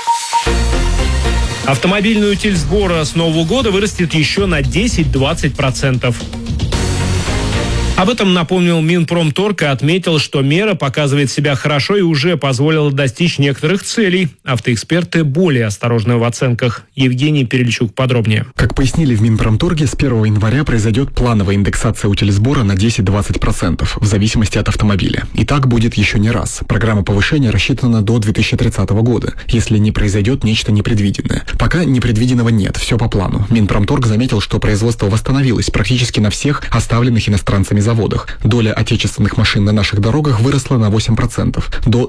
Автомобильный утиль сбора с Нового года вырастет еще на 10-20%. Об этом напомнил Минпромторг и отметил, что мера показывает себя хорошо и уже позволила достичь некоторых целей. Автоэксперты более осторожны в оценках. Евгений Перельчук подробнее. Как пояснили в Минпромторге, с 1 января произойдет плановая индексация утилизбора на 10-20% в зависимости от автомобиля. И так будет еще не раз. Программа повышения рассчитана до 2030 года, если не произойдет нечто непредвиденное. Пока непредвиденного нет, все по плану. Минпромторг заметил, что производство восстановилось практически на всех оставленных иностранцами заводах. Доля отечественных машин на наших дорогах выросла на 8%, до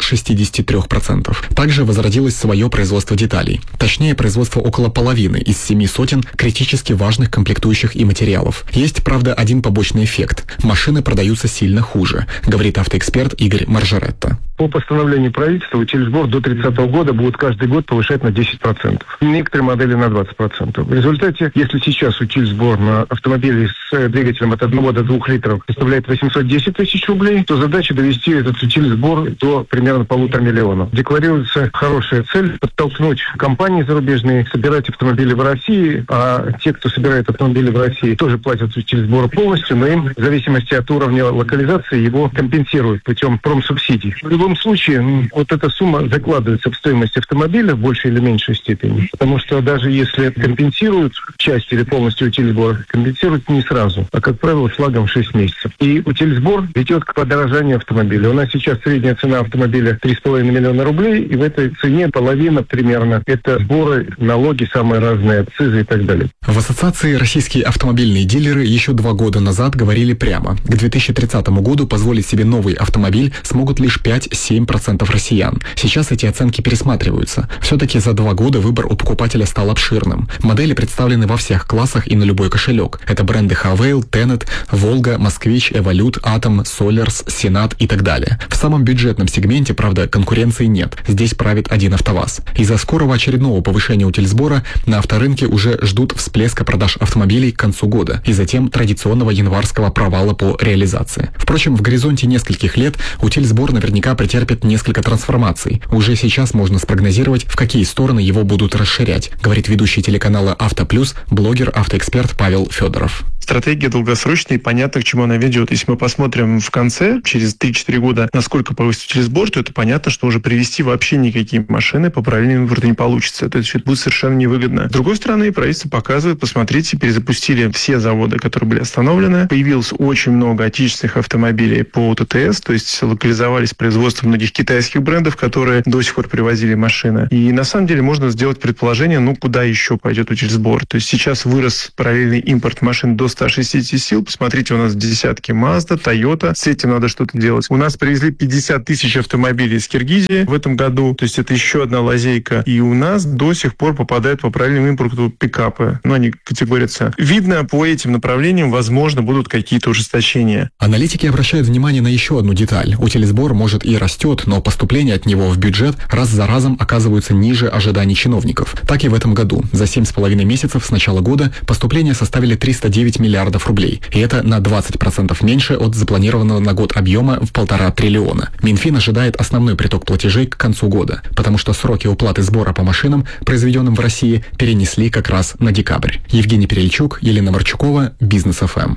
63%. Также возродилось свое производство деталей. Точнее, производство около половины из 7 сотен критически важных комплектующих и материалов. Есть, правда, один побочный эффект. Машины продаются сильно хуже, говорит автоэксперт Игорь Маржаретто. По постановлению правительства утилизбор до 30 года будут каждый год повышать на 10%. Некоторые модели на 20%. В результате, если сейчас утилизбор на автомобили с двигателем от 1 до 2 литров составляет 810 тысяч рублей, то задача довести этот утилизбор до примерно 1,5 миллиона. Декларируется хорошая цель – подтолкнуть компании зарубежные собирать автомобили в России, а те, кто собирает автомобили в России, тоже платят утилизбор полностью, но им в зависимости от уровня локализации его компенсируют путем промсубсидий. В любом случае, вот эта сумма закладывается в стоимость автомобиля в большей или меньшей степени, потому что даже если компенсируют часть или полностью утилизбор, компенсируют не сразу, а, как правило, шлагом 6 месяцев. И утилизбор ведет к подорожанию автомобиля. У нас сейчас средняя цена автомобиля 3,5 миллиона рублей, и в этой цене половина примерно – это сборы, налоги самые разные, акцизы и так далее. В ассоциации российские автомобильные дилеры еще 2 года назад говорили прямо: к 2030 году позволить себе новый автомобиль смогут лишь 5-7% россиян. Сейчас эти оценки пересматриваются. Все-таки за 2 года выбор у покупателя стал обширным. Модели представлены во всех классах и на любой кошелек. Это бренды Хавейл, Тенет, Волга, Москвич, Эволют, Атом, Солярс, Сенат и так далее. В самом бюджетном сегменте, правда, конкуренции нет. Здесь правит один АвтоВАЗ. Из-за скорого очередного повышения утилизбора на авторынке уже ждут всплеска продаж автомобилей к концу года и затем традиционного январского провала по реализации. Впрочем, в горизонте нескольких лет утилизбор наверняка претерпит несколько трансформаций. Уже сейчас можно спрогнозировать, в какие стороны его будут расширять, говорит ведущий телеканала «Автоплюс», блогер, автоэксперт Павел Федоров. Стратегия долгосрочная и понятно, к чему она ведет. Если мы посмотрим в конце, через 3-4 года, насколько повысится утилизбор, то это понятно, что уже привезти вообще никакие машины по параллельному импорту не получится. То есть это будет совершенно невыгодно. С другой стороны, правительство показывает, посмотрите, перезапустили все заводы, которые были остановлены. Появилось очень много отечественных автомобилей по ТТС, то есть локализовались производства многих китайских брендов, которые до сих пор привозили машины. И на самом деле можно сделать предположение, куда еще пойдет утилизбор. То есть сейчас вырос параллельный импорт машин до 160 сил. Посмотрите, у нас десятки Mazda, Toyota. С этим надо что-то делать. У нас привезли 50 тысяч автомобилей из Киргизии в этом году. То есть это еще одна лазейка. И у нас до сих пор попадают по параллельному импорту пикапы. Они категория С. Видно, по этим направлениям, возможно, будут какие-то ужесточения. Аналитики обращают внимание на еще одну деталь. Утилизбор, может, и растет, но поступления от него в бюджет раз за разом оказываются ниже ожиданий чиновников. Так и в этом году. За 7,5 месяцев с начала года поступления составили 309 миллиардов рублей. И это на 20% меньше от запланированного на год объема в 1,5 триллиона. Минфин ожидает основной приток платежей к концу года, потому что сроки уплаты сбора по машинам, произведенным в России, перенесли как раз на декабрь. Евгений Перельчук, Елена Марчукова, Бизнес ФМ.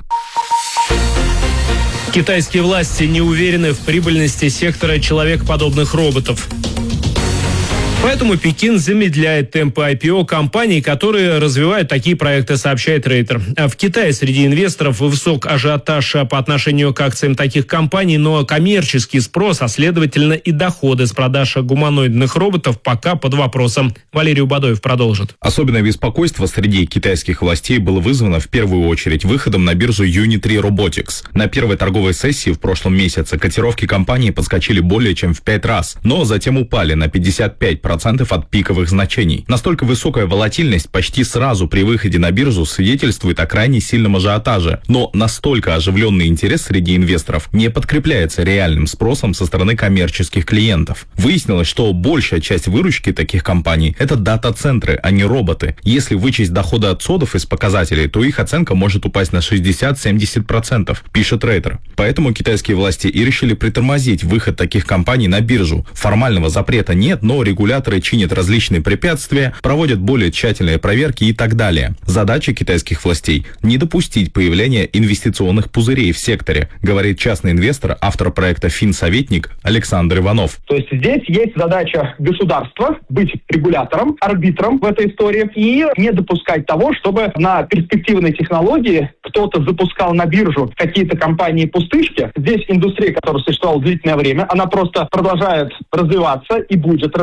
Китайские власти не уверены в прибыльности сектора человекоподобных роботов. Поэтому Пекин замедляет темпы IPO компаний, которые развивают такие проекты, сообщает Рейтер. В Китае среди инвесторов высок ажиотаж по отношению к акциям таких компаний, но коммерческий спрос, а следовательно и доходы с продаж гуманоидных роботов пока под вопросом. Валерий Убадоев продолжит. Особенное беспокойство среди китайских властей было вызвано в первую очередь выходом на биржу Unitree Robotics. На первой торговой сессии в прошлом месяце котировки компании подскочили более чем в 5 раз, но затем упали на 55% от пиковых значений. Настолько высокая волатильность почти сразу при выходе на биржу свидетельствует о крайне сильном ажиотаже, но настолько оживленный интерес среди инвесторов не подкрепляется реальным спросом со стороны коммерческих клиентов. Выяснилось, что большая часть выручки таких компаний – это дата-центры, а не роботы. Если вычесть доходы от СОДов из показателей, то их оценка может упасть на 60-70%, пишет Рейтер. Поэтому китайские власти и решили притормозить выход таких компаний на биржу. Формального запрета нет, но регуляторы чинят различные препятствия, проводят более тщательные проверки и так далее. Задача китайских властей – не допустить появления инвестиционных пузырей в секторе, говорит частный инвестор, автор проекта «Финсоветник» Александр Иванов. То есть здесь есть задача государства быть регулятором, арбитром в этой истории и не допускать того, чтобы на перспективной технологии кто-то запускал на биржу какие-то компании-пустышки. Здесь индустрия, которая существовала длительное время, она просто продолжает развиваться и будет развиваться.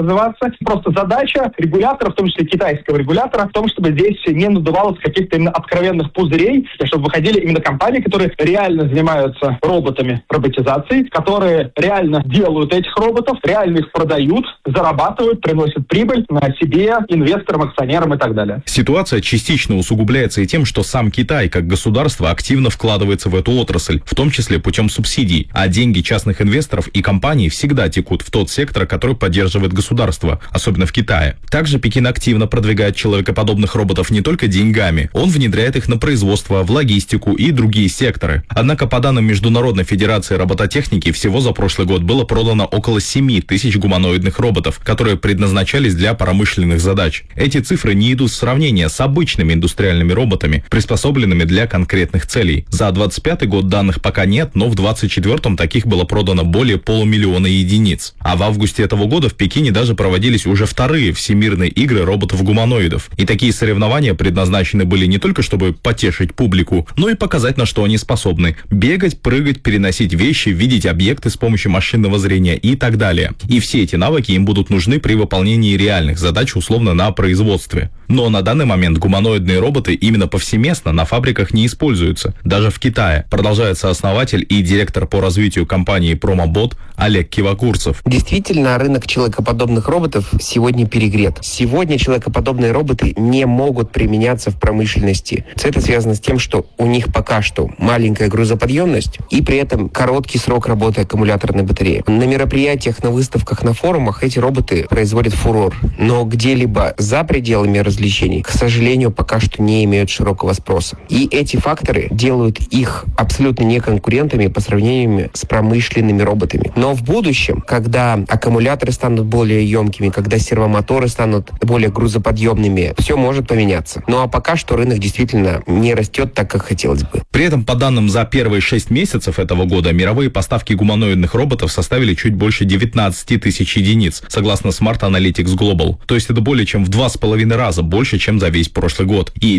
меняется. Просто задача регулятора, в том числе китайского регулятора, в том, чтобы здесь не надувалось каких-то именно откровенных пузырей, и чтобы выходили именно компании, которые реально занимаются роботами, роботизацией, которые реально делают этих роботов, реально их продают, зарабатывают, приносят прибыль на себе, инвесторам, акционерам и так далее. Ситуация частично усугубляется и тем, что сам Китай как государство активно вкладывается в эту отрасль, в том числе путем субсидий, а деньги частных инвесторов и компаний всегда текут в тот сектор, который поддерживает государство, особенно в Китае. Также Пекин активно продвигает человекоподобных роботов не только деньгами, он внедряет их на производство, в логистику и другие секторы. Однако, по данным Международной федерации робототехники, всего за прошлый год было продано около 7 тысяч гуманоидных роботов, которые предназначались для промышленных задач. Эти цифры не идут в сравнение с обычными индустриальными роботами, приспособленными для конкретных целей. За 25 год данных пока нет, но в 24-м таких было продано более 500 000 единиц. А в августе этого года в Пекине даже проводились уже вторые всемирные игры роботов-гуманоидов. И такие соревнования предназначены были не только чтобы потешить публику, но и показать, на что они способны. Бегать, прыгать, переносить вещи, видеть объекты с помощью машинного зрения и так далее. И все эти навыки им будут нужны при выполнении реальных задач, условно, на производстве. Но на данный момент гуманоидные роботы именно повсеместно на фабриках не используются. Даже в Китае, продолжает сооснователь и директор по развитию компании Промобот Олег Кивакурцев. Действительно, рынок человекоподобных роботов сегодня перегрет. Сегодня человекоподобные роботы не могут применяться в промышленности. Это связано с тем, что у них пока что маленькая грузоподъемность и при этом короткий срок работы аккумуляторной батареи. На мероприятиях, на выставках, на форумах эти роботы производят фурор. Но где-либо за пределами развлечений, к сожалению, пока что не имеют широкого спроса. И эти факторы делают их абсолютно неконкурентами по сравнению с промышленными роботами. Но в будущем, когда аккумуляторы станут более емкими, когда сервомоторы станут более грузоподъемными, все может поменяться. Ну а пока что рынок действительно не растет так, как хотелось бы. При этом, по данным за первые 6 месяцев этого года, мировые поставки гуманоидных роботов составили чуть больше 19 тысяч единиц, согласно Smart Analytics Global. То есть это более чем в 2,5 раза больше, чем за весь прошлый год. И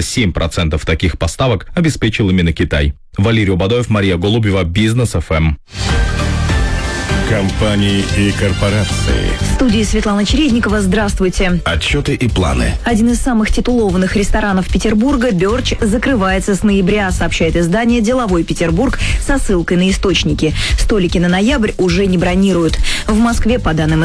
97% таких поставок обеспечил именно Китай. Валерий Убадоев, Мария Голубева, Бизнес ФМ. Компании и корпорации. В студии Светлана Чередникова. Здравствуйте. Отчеты и планы. Один из самых титулованных ресторанов Петербурга, «Бёрч», закрывается с ноября, сообщает издание «Деловой Петербург» со ссылкой на источники. Столики на ноябрь уже не бронируют. В Москве, по данным